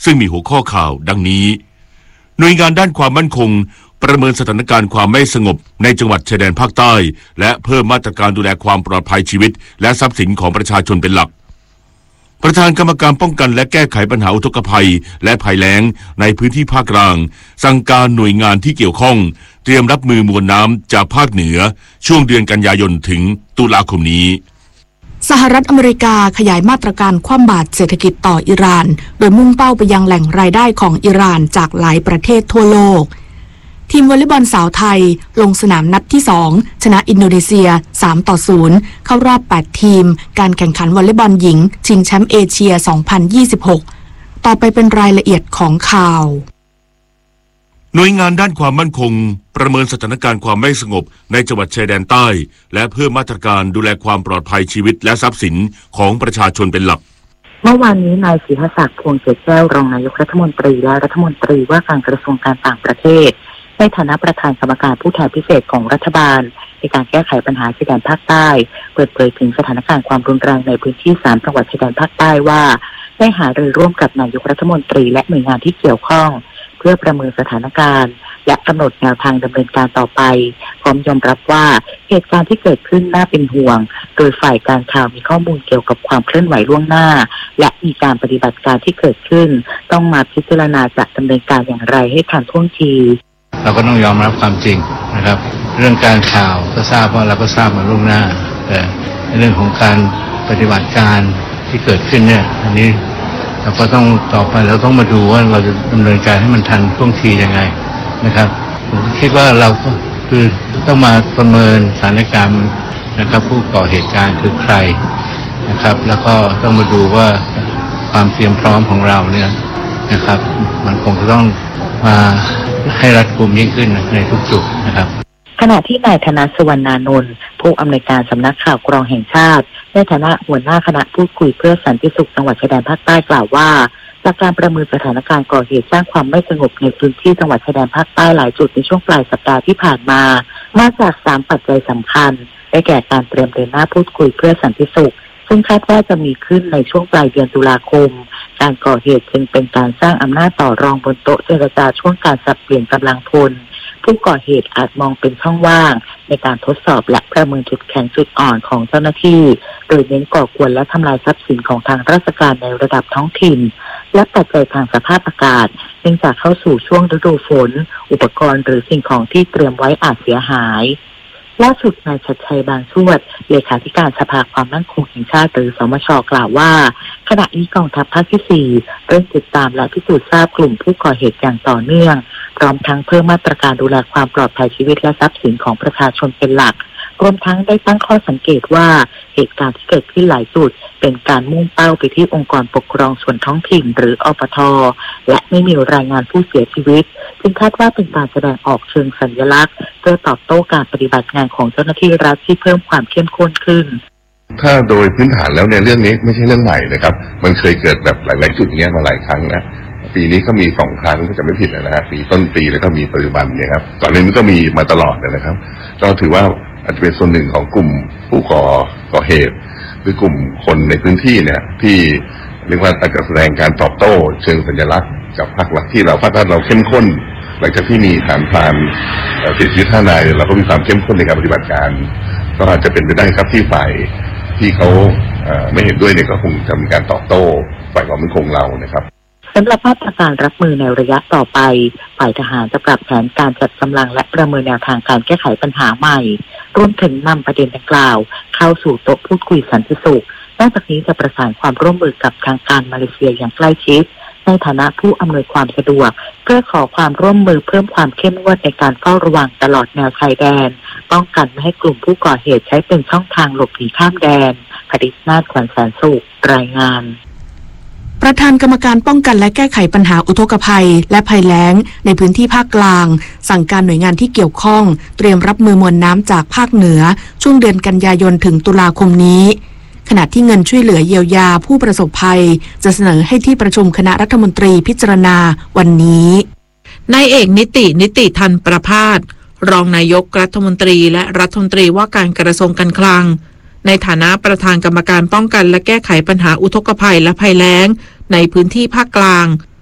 ซึ่งมีหัวข้อข่าวดังนี้หน่วยงานด้านความมั่นคงประเมินสถานการณ์ความไม่สงบในจังหวัดชายแดนภาคใต้และเพิ่มมาตรการดูแลความปลอดภัยชีวิตและทรัพย์สินของประชาชนเป็นหลักประธานกรรมการป้องกันและแก้ไขปัญหาอุทกภัยและภัยแล้งในพื้นที่ภาคกลางสั่งการหน่วยงานที่เกี่ยวข้องเตรียมรับมือมวลน้ำจากภาคเหนือช่วงเดือนกันยายนถึงตุลาคมนี้สหรัฐอเมริกาขยายมาตรการคว่ำบาตรเศรษฐกิจต่ออิหร่านโดยมุ่งเป้าไปยังแหล่งรายได้ของอิหร่านจากหลายประเทศทั่วโลกทีมวอลเลย์บอลสาวไทยลงสนามนัดที่2ชนะอินโดนีเซีย3-0เข้ารอบ8ทีมการแข่งขันวอลเลย์บอลหญิงชิงแชมป์เอเชีย2026ต่อไปเป็นรายละเอียดของข่าวหน่วยงานด้านความมั่นคงประเมินสถานการณ์ความไม่สงบในจังหวัดชายแดนใต้และเพิ่มมาตรการดูแลความปลอดภัยชีวิตและทรัพย์สินของประชาชนเป็นหลักเมื่อวานนี้นายศรีหศักดิ์พวงเกศแก้วรองนายกรัฐมนตรีและรัฐมนตรีว่าการกระทรวงการต่างประเทศในฐานะประธานกรรมการผู้แทนพิเศษของรัฐบาลในการแก้ไขปัญหาชายแดนภาคใต้เปิดเผยถึงสถานการณ์ความรุนแรงในพื้นที่3จังหวัดชายแดนภาคใต้ว่าได้หารือร่วมกับนายกรัฐมนตรีและหน่วยงานที่เกี่ยวข้องเพื่อประเมินสถานการณ์และกำหนดแนวทางดำเนินการต่อไปพร้อมยอมรับว่าเหตุการณ์ที่เกิดขึ้นน่าเป็นห่วงโดยฝ่ายการข่าวมีข้อมูลเกี่ยวกับความเคลื่อนไหวล่วงหน้าและมีการปฏิบัติการที่เกิดขึ้นต้องมาพิจารณาจะดำเนินการอย่างไรให้ทันท่วงทีเราก็ต้องยอมรับความจริงนะครับเรื่องการข่าวก็ทราบว่าเราก็ทราบมาล่วงหน้าแต่เรื่องของการปฏิบัติการที่เกิดขึ้นเนี่ยอันนี้เราก็ต้องต่อไปเราต้องมาดูว่าเราจะดำเนินการให้มันทันท่วงทียังไงนะครับผมคิดว่าเราก็คือต้องมาประเมินสถานการณ์นะครับผู้ก่อเหตุการณ์คือใครนะครับแล้วก็ต้องมาดูว่าความเตรียมพร้อมของเราเนี่ยนะครับมันคงจะต้องมาให้รัดกุมยิ่งขึ้นในทุกจุดนะครับขณะที่นายธนสุวรรณานนท์ผู้อำนวยการสำนักข่าวกรองแห่งชาติในฐานะหัวหน้าคณะพูดคุยเพื่อสันติสุขจังหวัดชายแดนภาคใต้กล่าวว่าจากการประเมินสถานการณ์ก่อเหตุสร้างความไม่สงบในพื้นที่จังหวัดชายแดนภาคใต้หลายจุดในช่วงปลายสัปดาห์ที่ผ่านมาจาก3ปัจจัยสำคัญได้แก่การเตรียมเดินหน้าพูดคุยเพื่อสันติสุขซึ่งคาดว่าจะมีขึ้นในช่วงปลายเดือนตุลาคมการก่อเหตุจึงเป็นการสร้างอำนาจต่อรองบนโต๊ะเจรจาช่วงการสับเปลี่ยนกำลังพลผู้ก่อเหตุอาจมองเป็นช่องว่างในการทดสอบและประเมินจุดแข็งจุดอ่อนของเจ้าหน้าที่โดยเน้นก่อกวนและทำลายทรัพย์สินของทางราชการในระดับท้องถิ่นและปัจจัยทางสภาพอากาศเนื่องจากเข้าสู่ช่วงฤดูฝนอุปกรณ์หรือสิ่งของที่เตรียมไว้อาจเสียหายล่าสุดนายชัดชัยบางชวดเลขาธิการสภาความมั่นคงแห่งชาติหรือสมช.กล่าวว่าขณะนี้กองทัพภาคที่4เริ่มติดตามและพิสูจน์ทราบกลุ่มผู้ก่อเหตุอย่างต่อเนื่องพร้อมทั้งเพิ่มมาตรการดูแลความปลอดภัยชีวิตและทรัพย์สินของประชาชนเป็นหลักรวมทั้งได้ตั้งข้อสังเกตว่าเหตุการณ์ที่เกิดขึ้นหลายจุดเป็นการมุ่งเป้าไปที่องค์กรปกครองส่วนท้องถิ่นหรืออปท.และไม่มีรายงานผู้เสียชีวิตจึงคาดว่าเป็นการแสดงออกเชิงสัญลักษณ์เพื่อตอบโต้การปฏิบัติงานของเจ้าหน้าที่รัฐที่เพิ่มความเข้มข้นขึ้นถ้าโดยพื้นฐานแล้วในเรื่องนี้ไม่ใช่เรื่องใหม่นะครับมันเคยเกิดแบบหลายๆจุดเนี้ยมาหลายครั้งนะปีนี้ก็มี2 ครั้งก็จะไม่ผิดนะฮะปีต้นปีแล้วก็มีปัจจุบันเนี่ยครับก่อนหน้านี้ก็มีมาตลอดนะครับก็ถือว่าอาจจะเป็นส่วนหนึ่งของกลุ่มผู้ก่อเหตุหรือกลุ่มคนในพื้นที่เนี่ยที่เรียกว่าอาจจะแสดงการตอบโต้เชิงสัญลักษณ์กับพรรคหลักที่เราเข้มข้นหลังจากที่มีฐานพรานเสียชีวิต5 นายเราก็มีความเข้มข้นในการปฏิบัติการก็อาจจะเป็นไปได้ครับที่ฝ่ายที่เขาไม่เห็นด้วยเนี่ยก็คงจะมีการตอบโต้ฝ่ายความมั่นคงเรานะครับสำหรับมาตรการรับมือในระยะต่อไปฝ่ายทหารจะปรับแผนการจัดกำลังและประเมินแนวทางการแก้ไขปัญหาใหม่รวมถึงนำประเด็นดังกล่าวเข้าสู่โต๊ะพูดคุยสันติสุขนอกจากนี้จะประสานความร่วมมือกับทางการมาเลเซียอย่างใกล้ชิดในฐานะผู้อำนวยความสะดวกเพื่อขอความร่วมมือเพิ่มความเข้มงวดในการเฝ้าระวังตลอดแนวชายแดนป้องกันไม่ให้กลุ่มผู้ก่อเหตุใช้เป็นช่องทางหลบหนีข้ามแดนผดิษฐ์นาฏขวัญแสนสุขรายงานประธานกรรมการป้องกันและแก้ไขปัญหาอุทกภัยและภัยแล้งในพื้นที่ภาคกลางสั่งการหน่วยงานที่เกี่ยวข้องเตรียมรับมือมวลน้ำจากภาคเหนือช่วงเดือนกันยายนถึงตุลาคมนี้ขณะที่เงินช่วยเหลือเยียวยาผู้ประสบภัยจะเสนอให้ที่ประชุมคณะรัฐมนตรีพิจารณาวันนี้นายเอกนิติทันประภาสรองนายกรัฐมนตรีและรัฐมนตรีว่าการกระทรวงการคลังในฐานะประธานกรรมการป้องกันและแก้ไขปัญหาอุทกภัยและภัยแล้งในพื้นที่ภาคกลาง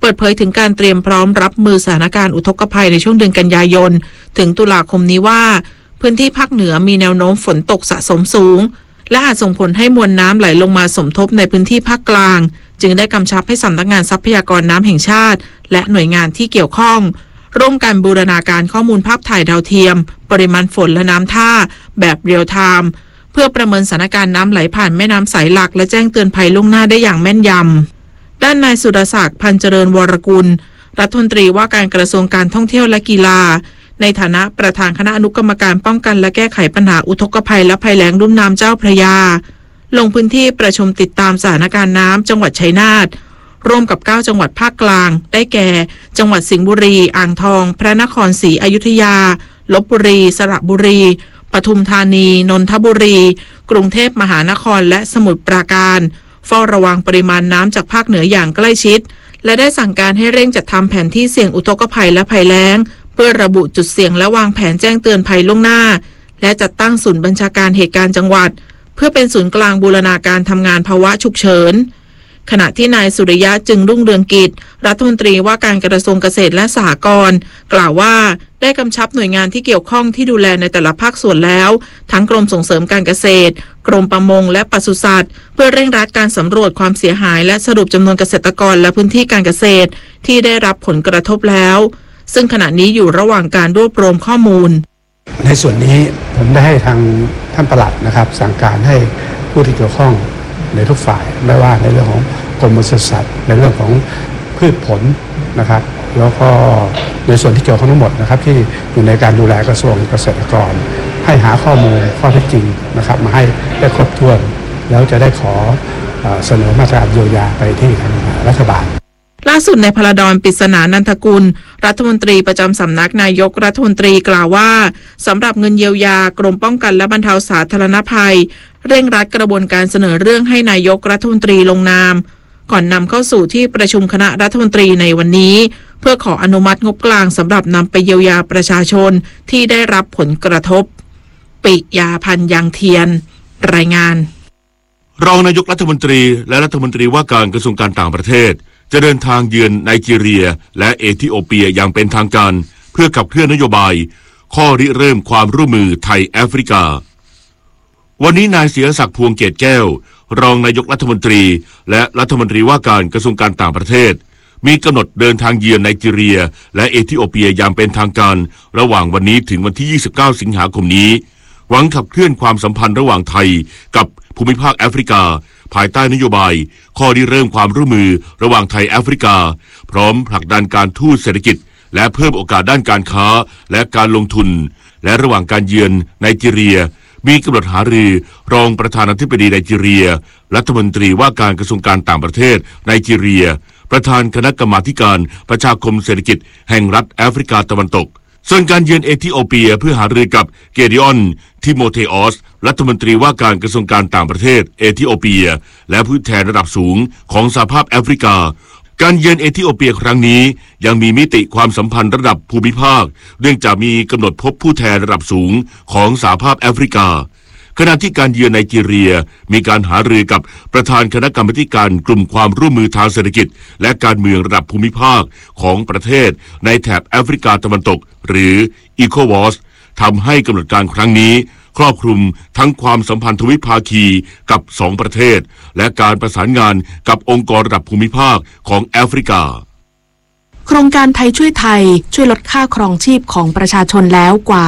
ปิดเผยถึงการเตรียมพร้อมรับมือสถานการณ์อุทกภัยในช่วงเดือนกันยายนถึงตุลาคมนี้ว่าพื้นที่ภาคเหนือมีแนวโน้มฝนตกสะสมสูงและอาจส่งผลให้มวลน้ำไหลลงมาสมทบในพื้นที่ภาคกลางจึงได้กำชับให้สำนักงานทรัพยากรน้ำแห่งชาติและหน่วยงานที่เกี่ยวข้องร่วมกันบูรณาการข้อมูลภาพถ่ายดาวเทียมปริมาณฝนและน้ำท่าแบบเรียลไทม์เพื่อประเมินสถานการณ์น้ำไหลผ่านแม่น้ำสายหลักและแจ้งเตือนภัยล่วงหน้าได้อย่างแม่นยำด้านนายสุรศักดิ์พันเจริญวรกุลรัฐมนตรีว่าการกระทรวงการท่องเที่ยวและกีฬาในฐานะประธานคณะอนุกรรมการป้องกันและแก้ไขปัญหาอุทกภัยและภัยแล้งลุ่มน้ำเจ้าพระยาลงพื้นที่ประชุมติดตามสถานการณ์น้ำจังหวัดชัยนาทร่วมกับ9จังหวัดภาคกลางได้แก่จังหวัดสิงห์บุรีอ่างทองพระนครศรีอยุธยาลพบุรีสระบุรีปทุมธานีนนทบุรีกรุงเทพมหานครและสมุทรปราการเฝ้าระวังปริมาณน้ำจากภาคเหนืออย่างใกล้ชิดและได้สั่งการให้เร่งจัดทำแผนที่เสี่ยงอุทกภัยและภัยแล้งเพื่อระบุจุดเสี่ยงและวางแผนแจ้งเตือนภัยล่วงหน้าและจัดตั้งศูนย์บัญชาการเหตุการณ์จังหวัดเพื่อเป็นศูนย์กลางบูรณาการทำงานภาวะฉุกเฉินขณะที่นายสุริยะจึงรุ่งเรืองกิจรัฐมนตรีว่าการกระทรวงเกษตรและสหกรณ์กล่าวว่าได้กำชับหน่วยงานที่เกี่ยวข้องที่ดูแลในแต่ละภาคส่วนแล้วทั้งกรมส่งเสริมการเกษตรกรมประมงและปศุสัตว์เพื่อเร่งรัดการสำรวจความเสียหายและสรุปจำนวนเกษตรกรและพื้นที่การเกษตรที่ได้รับผลกระทบแล้วซึ่งขณะนี้อยู่ระหว่างการรวบรวมข้อมูลในส่วนนี้ผมได้ให้ทางท่านปลัดนะครับสั่งการให้ผู้ที่เกี่ยวข้องในทุกฝ่ายไม่ว่าในเรื่องของกรมปศุสัตว์ในเรื่องของพืชผลนะครับแล้วก็ในส่วนที่เกี่ยวข้องทั้งหมดนะครับที่อยู่ในการดูแลกระทรวงเกษตรกรให้หาข้อมูลข้อเท็จจริงนะครับมาให้ได้ครบถ้วนแล้วจะได้ขอเสนอมาตรการเยียวยาไปที่ทางรัฐบาลล่าสุดในพลดรปริศนานันทกุลรัฐมนตรีประจำสำนักนายกรัฐมนตรีกล่าวว่าสำหรับเงินเยียวยากรมป้องกันและบรรเทาสาธารณภัยเร่งรัดกระบวนการเสนอเรื่องให้นายกรัฐมนตรีลงนามก่อนนำเข้าสู่ที่ประชุมคณะรัฐมนตรีในวันนี้เพื่อขออนุมัติงบกลางสำหรับนำไปเยียวยาประชาชนที่ได้รับผลกระทบปิยาพันธ์ยังเทียนรายงานรองนายกรัฐมนตรีและรัฐมนตรีว่าการกระทรวงการต่างประเทศจะเดินทางเยือนไนจีเรียและเอธิโอเปียอย่างเป็นทางการเพื่อขับเคลื่อนนโยบายข้อริเริ่มความร่วมมือไทยแอฟริกาวันนี้นายศิรศักดิ์พวงเกตแก้วรองนายกรัฐมนตรีและรัฐมนตรีว่าการกระทรวงการต่างประเทศมีกำหนดเดินทางเยือนไนจีเรียและเอธิโอเปียอย่างเป็นทางการระหว่างวันนี้ถึงวันที่29สิงหาคมนี้หวังขับเคลื่อนความสัมพันธ์ระหว่างไทยกับภูมิภาคแอฟริกาภายใต้นโยบายข้อริเริ่มความร่วมมือระหว่างไทยแอฟริกาพร้อมผลักดันการทูตเศรษฐกิจและเพิ่มโอกาสด้านการค้าและการลงทุนและระหว่างการเยือนไนจีเรียมีกำหนดหารือรองประธานาธิบดีไนจีเรียรัฐมนตรีว่าการกระทรวงการต่างประเทศไนจีเรียประธานคณะกรรมาธิการประชาคมเศรษฐกิจแห่งรัฐแอฟริกาตะวันตกส่วนการเยือนเอธิโอเปียเพื่อหารือกับเกดิออนทิโมเทออสรัฐมนตรีว่าการกระทรวงการต่างประเทศเอธิโอเปียและผู้แทนระดับสูงของสหภาพแอฟริกาการเยือนเอธิโอเปียครั้งนี้ยังมีมิติความสัมพันธ์ระดับภูมิภาคเนื่องจากมีกำหนดพบผู้แทนระดับสูงของสหภาพแอฟริกาขณะที่การเยือนไนจีเรียมีการหารือกับประธานคณะกรรมาการกลุ่มความร่วมมือทางเศรษฐกิจและการเมืองระดับภูมิภาคของประเทศในแถบแอฟริกาตะวันตกหรืออีโควอสทำให้กำหนดการครั้งนี้ครอบคลุมทั้งความสัมพันธ์ทวิภาคีกับ2ประเทศและการประสานงานกับองค์กรระดับภูมิภาคของแอฟริกาโครงการไทยช่วยไทยช่วยลดค่าครองชีพของประชาชนแล้วกว่า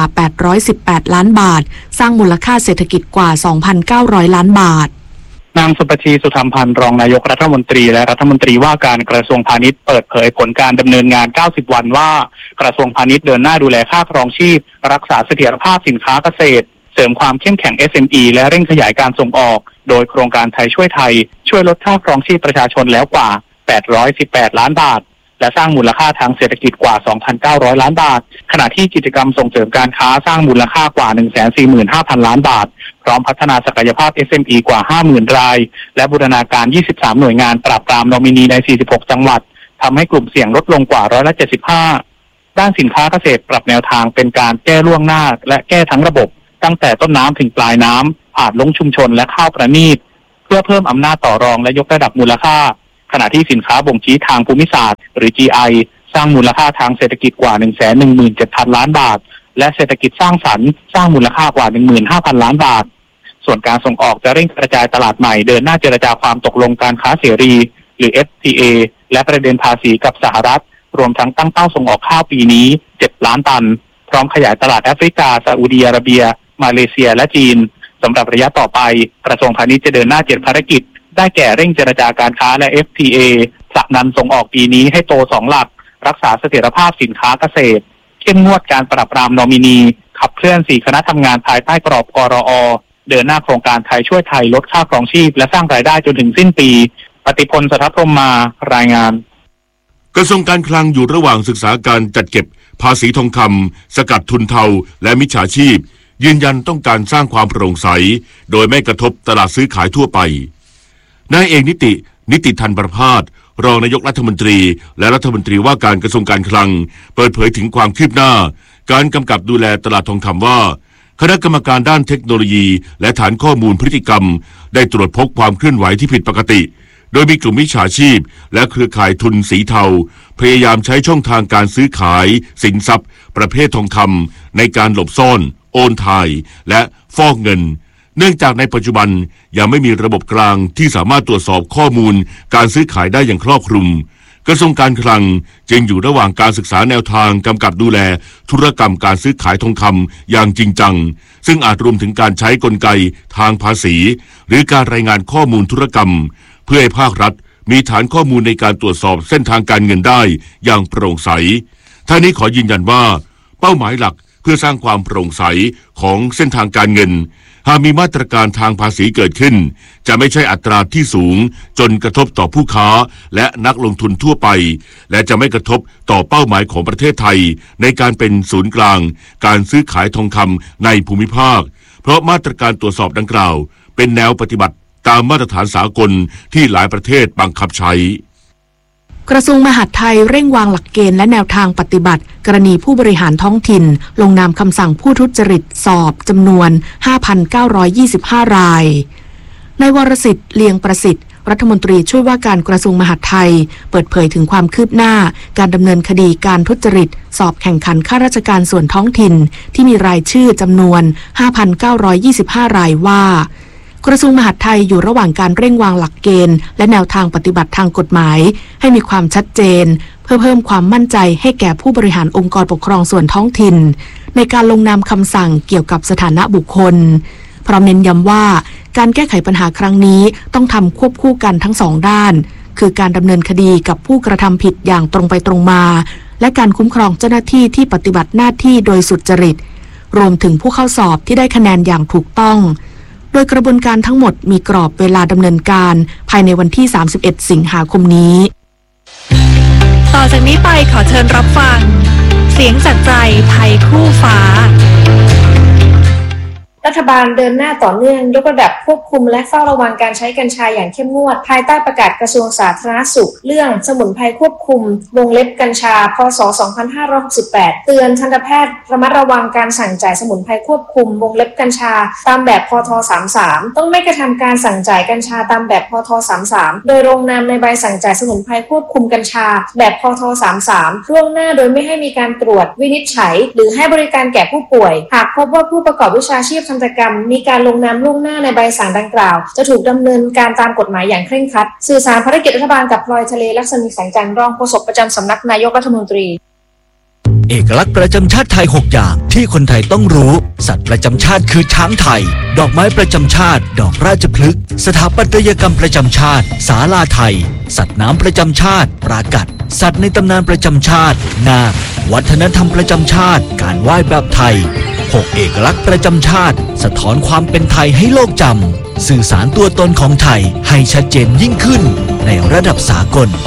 818ล้านบาทสร้างมูลค่าเศรษฐกิจกว่า 2,900 ล้านบาทนางสุปชีสุธรรมพันธ์รองนายกรัฐมนตรีและรัฐมนตรีว่าการกระทรวงพาณิชย์เปิดเผยผลการดำเนินงาน90วันว่ากระทรวงพาณิชย์เดินหน้าดูแลค่าครองชีพรักษาเสถียรภาพสินค้าเกษตรเสริมความเข้มแข็ง SME และเร่งขยายการส่งออกโดยโครงการไทยช่วยไทยช่วยลดค่าครองชีพประชาชนแล้วกว่า818ล้านบาทและสร้างมูลค่าทางเศรษฐกิจกว่า 2,900 ล้านบาทขณะที่กิจกรรมส่งเสริมการค้าสร้างมูลค่ากว่า 145,000 ล้านบาทพร้อมพัฒนาศักยภาพ SME กว่า 50,000 รายและบูรณาการ23หน่วยงานปราบปรามนอมินีใน46จังหวัดทำให้กลุ่มเสี่ยงลดลงกว่า75%ด้านสินค้าเกษตรปรับแนวทางเป็นการแก้ล่วงหน้าและแก้ทั้งระบบตั้งแต่ต้นน้ำถึงปลายน้ำผ่านลงชุมชนและข้าวประณีตเพื่อเพิ่มอำนาจต่อรองและยกระดับมูลค่าขณะที่สินค้าบ่งชี้ทางภูมิศาสตร์หรือ GI สร้างมูลค่าทางเศรษฐกิจกว่า 117,000 ล้านบาทและเศรษฐกิจสร้างสรรค์สร้างมูลค่ากว่า 15,000 ล้านบาทส่วนการส่งออกจะเร่งกระจายตลาดใหม่เดินหน้าเจรจาความตกลงการค้าเสรีหรือ FTA และประเด็นภาษีกับสหรัฐรวมทั้งตั้งเป้าส่งออกข้าวปีนี้7 ล้านตันพร้อมขยายตลาดแอฟริกาซาอุดิอาระเบียมาเลเซียและจีนสำหรับระยะต่อไปกระทรวงพาณิชย์จะเดินหน้า7 ภารกิจได้แก่เร่งเจรจาการค้าและ FTA ผลักดันส่งออกปีนี้ให้โต2 หลักรักษาเสถียรภาพสินค้าเกษตรเข้มงวดการปราบปรามนอมินีขับเคลื่อน4 คณะทำงานภายใต้กรอบกรอ.เดินหน้าโครงการไทยช่วยไทยลดค่าครองชีพและสร้างรายได้จนถึงสิ้นปีปฏิพล สัทธพรหมมารายงานกระทรวงการคลังอยู่ระหว่างศึกษาการจัดเก็บภาษีทองคำสกัดทุนเทาและมิจฉาชีพยืนยันต้องการสร้างความโปร่งใสโดยไม่กระทบตลาดซื้อขายทั่วไปนายเอกนิติธันประภาสรองนายกรัฐมนตรีและรัฐมนตรีว่าการกระทรวงการคลังเปิดเผยถึงความคืบหน้าการกำกับดูแลตลาดทองคำว่าคณะกรรมการด้านเทคโนโลยีและฐานข้อมูลพฤติกรรมได้ตรวจพบความเคลื่อนไหวที่ผิดปกติโดยมีกลุ่มมิจฉาชีพและเครือข่ายทุนสีเทาพยายามใช้ช่องทางการซื้อขายสินทรัพย์ประเภททองคำในการหลบซ่อนโอนถ่ายและฟอกเงินเนื่องจากในปัจจุบันยังไม่มีระบบกลางที่สามารถตรวจสอบข้อมูลการซื้อขายได้อย่างครอบคลุมกระทรวงการคลังจึงอยู่ระหว่างการศึกษาแนวทางกำกับดูแลธุรกรรมการซื้อขายทองคำอย่างจริงจังซึ่งอาจรวมถึงการใช้กลไกทางภาษีหรือการรายงานข้อมูลธุรกรรมเพื่อให้ภาครัฐมีฐานข้อมูลในการตรวจสอบเส้นทางการเงินได้อย่างโปร่งใสท่านี้ขอยืนยันว่าเป้าหมายหลักเพื่อสร้างความโปร่งใสของเส้นทางการเงินหากมีมาตรการทางภาษีเกิดขึ้นจะไม่ใช่อัตราที่สูงจนกระทบต่อผู้ค้าและนักลงทุนทั่วไปและจะไม่กระทบต่อเป้าหมายของประเทศไทยในการเป็นศูนย์กลางการซื้อขายทองคำในภูมิภาคเพราะมาตรการตรวจสอบดังกล่าวเป็นแนวปฏิบัติตามมาตรฐานสากลที่หลายประเทศบังคับใช้กระทรวงมหาดไทยเร่งวางหลักเกณฑ์และแนวทางปฏิบัติกรณีผู้บริหารท้องถิ่นลงนามคำสั่งผู้ทุจริตสอบจำนวน 5,925 รายนายวรสิทธิ์เลียงประสิทธิ์รัฐมนตรีช่วยว่าการกระทรวงมหาดไทยเปิดเผยถึงความคืบหน้าการดำเนินคดีการทุจริตสอบแข่งขันข้าราชการส่วนท้องถิ่นที่มีรายชื่อจำนวน 5,925 รายว่ากระทรวงมหาดไทยอยู่ระหว่างการเร่งวางหลักเกณฑ์และแนวทางปฏิบัติทางกฎหมายให้มีความชัดเจนเพื่อเพิ่มความมั่นใจให้แก่ผู้บริหารองค์กรปกครองส่วนท้องถิ่นในการลงนามคำสั่งเกี่ยวกับสถานะบุคคลพร้อมเน้นย้ำว่าการแก้ไขปัญหาครั้งนี้ต้องทำควบคู่กันทั้ง2 ด้านคือการดำเนินคดีกับผู้กระทำผิดอย่างตรงไปตรงมาและการคุ้มครองเจ้าหน้าที่ที่ปฏิบัติหน้าที่โดยสุจริตรวมถึงผู้เข้าสอบที่ได้คะแนนอย่างถูกต้องโดยกระบวนการทั้งหมดมีกรอบเวลาดำเนินการภายในวันที่31 สิงหาคมนี้ต่อจากนี้ไปขอเชิญรับฟังเสียงจากใจไทยคู่ฟ้ารัฐบาลเดินหน้าต่อเนื่องยกระดับควบคุมและเฝ้าระวังการใช้กัญชาอย่างเข้มงวดภายใต้ประกาศกระทรวงสาธารณสุขเรื่องสมุนไพรควบคุมวงเล็บกัญชาพ.ศ. 2568เตือนทันตแพทย์ระมัดระวังการสั่งจ่ายสมุนไพรควบคุมวงเล็บกัญชาตามแบบพ.ท. 33ต้องไม่กระทำการสั่งจ่ายกัญชาตามแบบพ.ท. 33โดยลงนามในใบสั่งจ่ายสมุนไพรควบคุมกัญชาแบบพ.ท. 33ล่วงหน้าโดยไม่ให้มีการตรวจวินิจฉัยหรือให้บริการแก่ผู้ป่วยหากพบว่าผู้ประกอบวิชาชีพทันตกรรมมีการลงนามล่วงหน้าในใบสั่งดังกล่าวจะถูกดำเนินการตามกฎหมายอย่างเคร่งครัดสื่อสารภารกิจรัฐบาลกับพลอยทะเลลักษณีแสงจันทร์รองโฆษกประจำสำนักนายกรัฐมนตรีเอกลักษณ์ประจำชาติไทย6อย่างที่คนไทยต้องรู้สัตว์ประจำชาติคือช้างไทยดอกไม้ประจำชาติดอกราชพฤกษ์สถาปัตยกรรมประจำชาติศาลาไทยสัตว์น้ำประจำชาติปรากัดสัตว์ในตำนานประจำชาตินาควัฒนธรรมประจำชาติการไหว้แบบไทย6เอกลักษณ์ประจำชาติสะท้อนความเป็นไทยให้โลกจำสื่อสารตัวตนของไทยให้ชัดเจนยิ่งขึ้นในระดับสากล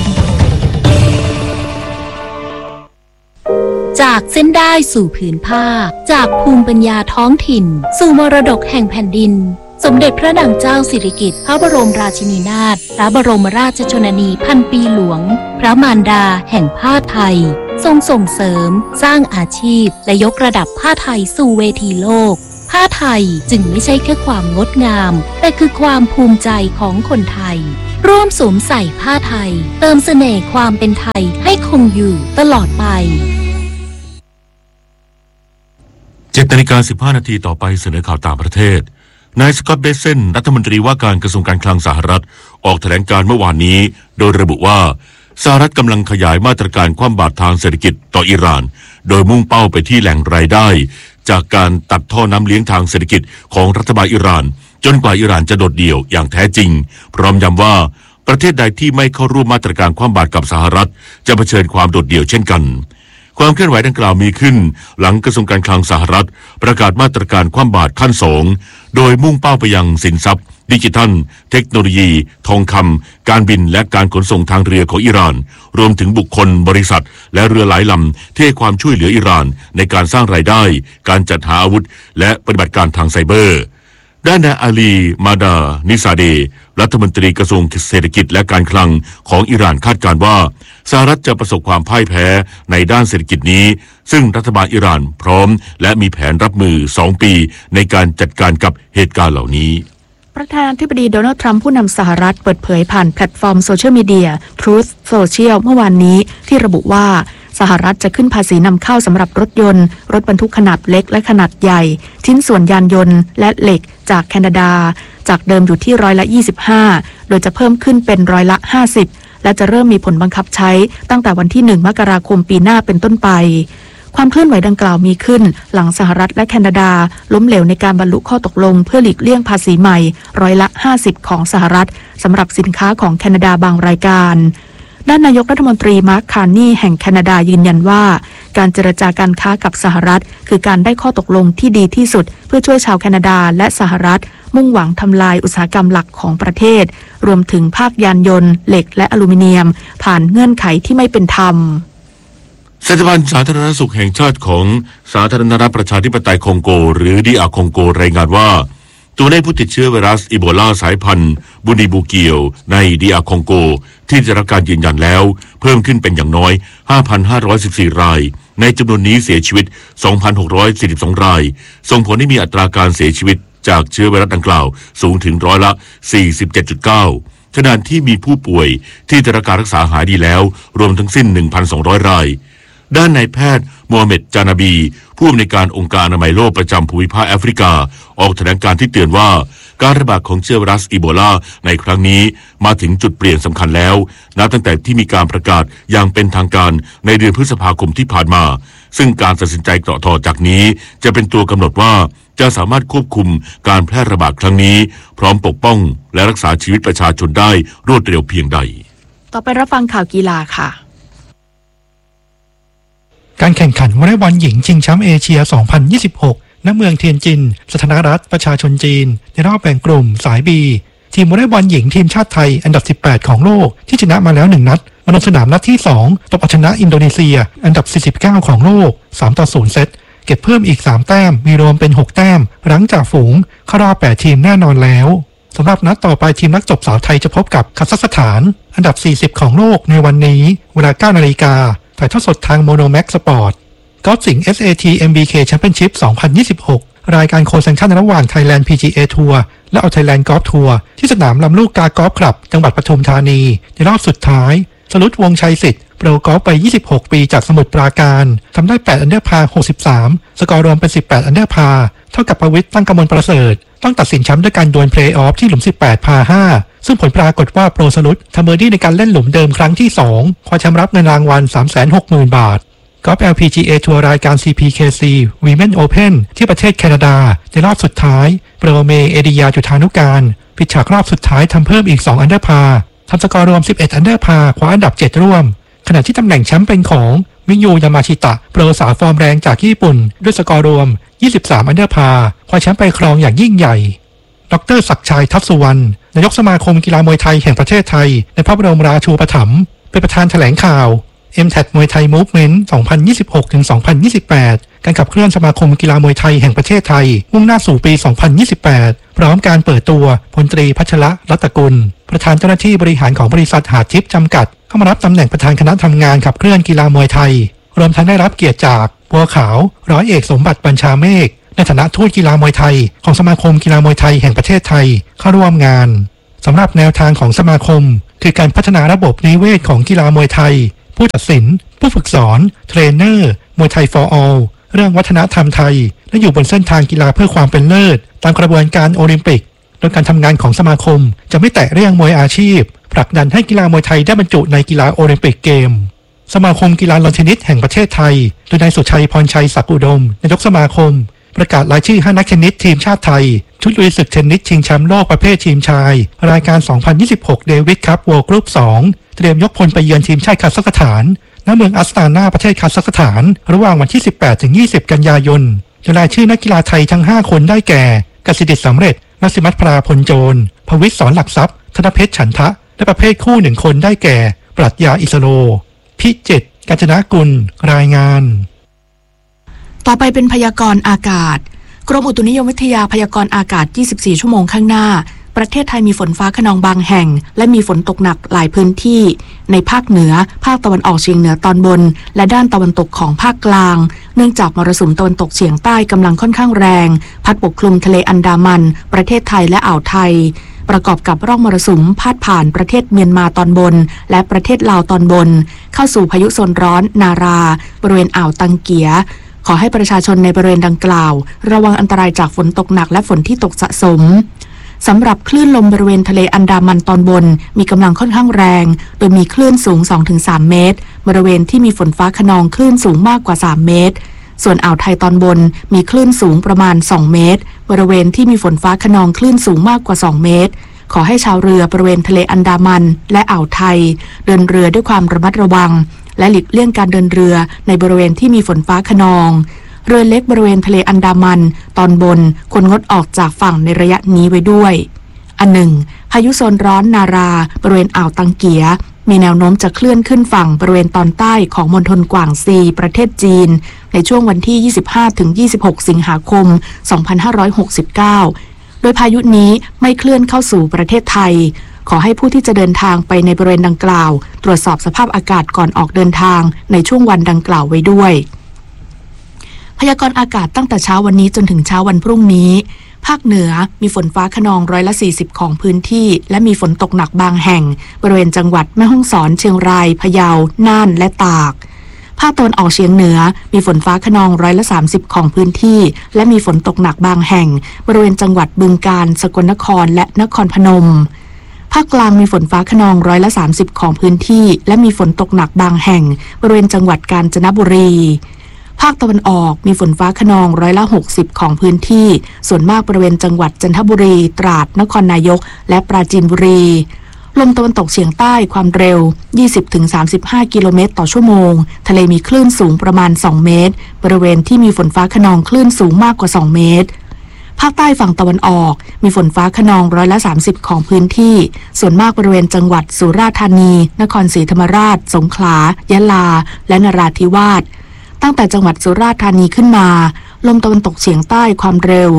จากเส้นได้สู่ผืนผ้าจากภูมิปัญญาท้องถิ่นสู่มรดกแห่งแผ่นดินสมเด็จพระนางเจ้าสิริกิติ์พระบรมราชินีนาถพระบรมราชชนนีพันปีหลวงพระมารดาแห่งผ้าไทยทรงส่งเสริมสร้างอาชีพและยกระดับผ้าไทยสู่เวทีโลกผ้าไทยจึงไม่ใช่แค่ความงดงามแต่คือความภูมิใจของคนไทยร่วมสวมใส่ผ้าไทยเติมเสน่ห์ความเป็นไทยให้คงอยู่ตลอดไป 7:15 นาทีต่อไปเสนอข่าวต่างประเทศนายสกอตต์เบเซนรัฐมนตรีว่าการกระทรวงการคลังสหรัฐออกแถลงการเมื่อวานนี้โดยระบุว่าสหรัฐกำลังขยายมาตรการคว่ำบาตรทางเศรษฐกิจต่ออิหร่านโดยมุ่งเป้าไปที่แหล่งรายได้จากการตัดท่อน้ำเลี้ยงทางเศรษฐกิจของรัฐบาลอิหร่านจนกว่าอิหร่านจะโดดเดี่ยวอย่างแท้จริงพร้อมย้ำว่าประเทศใดที่ไม่เข้าร่วมมาตรการคว่ำบาตรกับสหรัฐจะเผชิญความโดดเดี่ยวเช่นกันความเคลื่อนไหวดังกล่าวมีขึ้นหลังกระทรวงการคลังสหรัฐประกาศมาตรการคว่ำบาตรขั้น2โดยมุ่งเป้าไปยังสินทรัพย์ดิจิทัลเทคโนโลยีทองคำการบินและการขนส่งทางเรือของอิหร่านรวมถึงบุคคลบริษัทและเรือหลายลำที่ให้ความช่วยเหลืออิหร่านในการสร้างรายได้การจัดหาอาวุธและปฏิบัติการทางไซเบอร์ด้านนายอาลีมาดานิซาเดรัฐมนตรีกระทรวงเศรษฐกิจและการคลังของอิหร่านคาดการณ์ว่าสหรัฐจะประสบความพ่ายแพ้ในด้านเศรษฐกิจนี้ซึ่งรัฐบาลอิหร่านพร้อมและมีแผนรับมือ2 ปีในการจัดการกับเหตุการณ์เหล่านี้ประธานาธิบดีโดนัลด์ทรัมป์ผู้นำสหรัฐเปิดเผยผ่านแพลตฟอร์มโซเชียลมีเดีย Truth Social เมื่อวานนี้ที่ระบุว่าสหรัฐจะขึ้นภาษีนำเข้าสำหรับรถยนต์รถบรรทุกขนาดเล็กและขนาดใหญ่ชิ้นส่วนยานยนต์และเหล็กจากแคนาดาจากเดิมอยู่ที่25%โดยจะเพิ่มขึ้นเป็น50%และจะเริ่มมีผลบังคับใช้ตั้งแต่วันที่1 มกราคมปีหน้าเป็นต้นไปความเคลื่อนไหวดังกล่าวมีขึ้นหลังสหรัฐและแคนาดาล้มเหลวในการบรรลุข้อตกลงเพื่อหลีกเลี่ยงภาษีใหม่50%ของสหรัฐสำหรับสินค้าของแคนาดาบางรายการด้านนายกรัฐมนตรีมาร์ค คาร์นีแห่งแคนาดายืนยันว่าการเจรจาการค้ากับสหรัฐคือการได้ข้อตกลงที่ดีที่สุดเพื่อช่วยชาวแคนาดาและสหรัฐมุ่งหวังทำลายอุตสาหกรรมหลักของประเทศรวมถึงภาคยานยนต์เหล็กและอลูมิเนียมผ่านเงื่อนไขที่ไม่เป็นธรรมสถาบันสาธารณสุขแห่งชาติของสาธารณรัฐประชาธิปไตยคองโกหรือดีอาร์คองโกรายงานว่าตัวเลขผู้ติดเชื้อไวรัสอีโบลาสายพันธุ์บูนิบูเกียวในดีอาร์คองโกที่ได้รับการยืนยันแล้วเพิ่มขึ้นเป็นอย่างน้อย 5,514 รายในจำนวนนี้เสียชีวิต 2,642 รายส่งผลให้มีอัตราการเสียชีวิตจากเชื้อไวรัสดังกล่าวสูงถึง47.9%ขณะที่มีผู้ป่วยที่ได้รับการรักษาหายดีแล้วรวมทั้งสิ้น 1,200 รายด้านนายแพทย์โมฮัมเหม็ดจานาบีผู้อำนวยการองค์การอนามัยโลกประจำภูมิภาคแอฟริกาออกแถลงการที่เตือนว่าการระบาดของเชื้อไวรัสอีโบลาในครั้งนี้มาถึงจุดเปลี่ยนสำคัญแล้วนับตั้งแต่ที่มีการประกาศอย่างเป็นทางการในเดือนพฤษภาคมที่ผ่านมาซึ่งการตัดสินใจต่อจากนี้จะเป็นตัวกำหนดว่าจะสามารถควบคุมการแพร่ระบาดครั้งนี้พร้อมปกป้องและรักษาชีวิตประชาชนได้รวดเร็วเพียงใดต่อไปรับฟังข่าวกีฬาค่ะการแข่งขันวอลเลย์บอลหญิงชิงแชมป์เอเชีย 2026 ณ เมืองเทียนจินสาธารณรัฐประชาชนจีนในรอบแบ่งกลุ่มสาย B ทีมวอลเลย์บอลหญิงทีมชาติไทยอันดับ 18 ของโลกที่ชนะมาแล้ว 1 นัดมาลงสนามนัดที่ 2 ตบเอาชนะอินโดนีเซียอันดับ 49 ของโลก 3-0 เซตเก็บเพิ่มอีก 3 แต้มมีรวมเป็น 6 แต้มหลังจากฝูงเข้ารอบ 8 ทีมแน่นอนแล้วสำหรับนัดต่อไปทีมนักจบสาวไทยจะพบกับคาซัคสถานอันดับ 40 ของโลกในวันนี้เวลา 9 นาฬิกาถ่ายทอดสดทางโมโนแม็กสปอร์ตกอล์ฟสิงห์ SAT MBK Championship 2026 รายการโคแซงชั่นระหว่าง Thailand PGA Tour และเอา Thailand Golf Tour ที่สนามลำลูกกากอล์ฟคลับจังหวัดปทุมธานีในรอบสุดท้ายสรุตวงชัยสิทธิ์โปรกอล์ฟไป26 ปีจากสมุทรปราการทำได้8อันเดอร์พาร์63สกอร์รวมเป็น18อันเดอร์พาร์เท่ากับประวิตรตั้งกมลประเสริฐต้องตัดสินแชมป์ด้วยการดวลเพลย์ออฟที่หลุม18พา5ซึ่งผลปรากฏว่าโปรสรุตทำเบอร์ดี้ในการเล่นหลุมเดิมครั้งที่2คว้าแชมป์รับเงินรางวัล 360,000 บาทกอล์ฟ LPGA ทัวร์รายการ CPKC Women Open ที่ประเทศแคนาดาในรอบสุดท้ายโปรเมเอดิยาจุฑานุการปิดฉากรอบสุดท้ายทำเพิ่มอีก2อันเดอร์พาร์ทำสกอร์รวม11อันเดอร์พาร์คว้าอันดับ7ร่วมขณะที่ตำแหน่งแชมป์เป็นของมิยูยามาชิตะโปรสาวฟอร์มแรงจากญี่ปุ่นด้วยสกอร์รวม23อันเดอร์พาร์คว้าแชมป์ไปครองอย่างยิ่งใหญ่ดร.ศักดิ์ชัยทัพสุวรรณนายกสมาคมกีฬามวยไทยแห่งประเทศไทยในพระบรมราชูปถัมภ์เป็นประธานแถลงข่าว MTAT มวยไทย Movement 2026-2028 การขับเคลื่อนสมาคมกีฬามวยไทยแห่งประเทศไทยมุ่งหน้าสู่ปี 2028 พร้อมการเปิดตัวพลตรีพัชระรัตนกุลประธานเจ้าหน้าที่บริหารของบริษัทหาดทิพย์จำกัดเข้ามารับตำแหน่งประธานคณะทำงานขับเคลื่อนกีฬามวยไทยรวมทั้งได้รับเกียรติจากบัวขาวร้อยเอกสมบัติบัญชาเมฆในฐานะทูตกีฬามวยไทยของสมาคมกีฬามวยไทยแห่งประเทศไทยเข้าร่วมงานสำหรับแนวทางของสมาคมคือการพัฒนาระบบนิเวศของกีฬามวยไทยผู้ตัดสินผู้ฝึกสอนเทรนเนอร์มวยไทย for all เรื่องวัฒนธรรมไทยและอยู่บนเส้นทางกีฬาเพื่อความเป็นเลิศตามกระบวนการโอลิมปิกโดยการทำงานของสมาคมจะไม่แตะเรื่องมวยอาชีพผลักดันให้กีฬามวยไทยได้บรรจุในกีฬาโอลิมปิกเกมสมาคมกีฬาลอนเทนนิสแห่งประเทศไทยโดยนายสุชัยพรชัยศักดิ์อุดมนายกสมาคมประกาศรายชื่อ5นักเทนนิสทีมชาติไทยชุดลุยศึกเทนนิสชิงแชมป์โลกประเภททีมชายรายการ 2026 เดวิดคัพ World Group 2 เตรียมยกพลไปเยือนทีมชาติคาซัคสถานณเมืองอัสตานาประเทศคาซัคสถานระหว่างวันที่ 18-20 กันยายนโดยรายชื่อนักกีฬาไทยทั้ง5คนได้แก่กสิดิษฐ์สำเร็จนัสิมัตพราพลโจรภวิตรสอนหลักทรัพย์ธนเพชรฉันทะและประเภทคู่1คนได้แก่ปรัชญาอิสโรพิจิตรกาญจนกุลรายงานต่อไปเป็นพยากรณ์อากาศกรมอุตุนิยมวิทยาพยากรณ์อากาศ24ชั่วโมงข้างหน้าประเทศไทยมีฝนฟ้าคะนองบางแห่งและมีฝนตกหนักหลายพื้นที่ในภาคเหนือภาคตะวันออกเฉียงเหนือตอนบนและด้านตะวันตกของภาคกลางเนื่องจากมรสุมตะวันตกเฉียงใต้กำลังค่อนข้างแรงพัดปกคลุมทะเลอันดามันประเทศไทยและอ่าวไทยประกอบกับร่องมรสุมพาดผ่านประเทศเมียนมาตอนบนและประเทศลาวตอนบนเข้าสู่พายุโซนร้อนนาราบริเวณอ่าวตังเกียขอให้ประชาชนในบริเวณดังกล่าวระวังอันตรายจากฝนตกหนักและฝนที่ตกสะสมสำหรับคลื่นลมบริเวณทะเลอันดามันตอนบนมีกำลังค่อนข้างแรงโดยมีคลื่นสูง 2-3 เมตรบริเวณที่มีฝนฟ้าคะนองคลื่นสูงมากกว่า3เมตรส่วนอ่าวไทยตอนบนมีคลื่นสูงประมาณ2เมตรบริเวณที่มีฝนฟ้าคะนองคลื่นสูงมากกว่า2เมตรขอให้ชาวเรือบริเวณทะเลอันดามันและอ่าวไทยเดินเรือด้วยความระมัดระวังและหลีกเลี่ยงการเดินเรือในบริเวณที่มีฝนฟ้าคะนองเรือเล็กบริเวณทะเลอันดามันตอนบนควรงดออกจากฝั่งในระยะนี้ไว้ด้วยอันหนึ่งพายุโซนร้อนนาราบริเวณอ่าวตังเกียมีแนวโน้มจะเคลื่อนขึ้นฝั่งบริเวณตอนใต้ของมณฑลกวางซีประเทศจีนในช่วงวันที่ 25-26 สิงหาคม 2569 โดยพายุนี้ไม่เคลื่อนเข้าสู่ประเทศไทยขอให้ผู้ที่จะเดินทางไปในบริเวณดังกล่าวตรวจสอบสภาพอากาศก่อนออกเดินทางในช่วงวันดังกล่าวไว้ด้วยพยากรณ์อากาศตั้งแต่เช้าวันนี้จนถึงเช้าวันพรุ่งนี้ภาคเหนือมีฝนฟ้าคะนอง140ของพื้นที่และมีฝนตกหนักบางแห่งบริเวณจังหวัดแม่ฮ่องสอนเชียงรายพะเยาน่านและตากภาคตะวันออกเฉียงเหนือมีฝนฟ้าคะนอง130ของพื้นที่และมีฝนตกหนักบางแห่งบริเวณจังหวัดบึงกาฬสกลนครและนครพนมภาคกลางมีฝนฟ้าคะนอง130ของพื้นที่และมีฝนตกหนักบางแห่งบริเวณจังหวัดกาญจนบุรีภาคตะวันออกมีฝนฟ้าคะนอง60%ของพื้นที่ส่วนมากบริเวณจังหวัดจันทบุรีตราดนครนายกและปราจีนบุรีลมตะวันตกเฉียงใต้ความเร็ว 20-35 กิโลเมตรต่อชั่วโมงทะเลมีคลื่นสูงประมาณ2เมตรบริเวณที่มีฝนฟ้าคะนองคลื่นสูงมากกว่า2เมตรภาคใต้ฝั่งตะวันออกมีฝนฟ้าคะนอง30%ของพื้นที่ส่วนมากบริเวณจังหวัดสุราษฎร์ธานีนครศรีธรรมราชสงขลายะลาและนราธิวาสตั้งแต่จังหวัดสุราษฎร์ธานีขึ้นมาลมตะวันตกเฉียงใต้ความเร็ว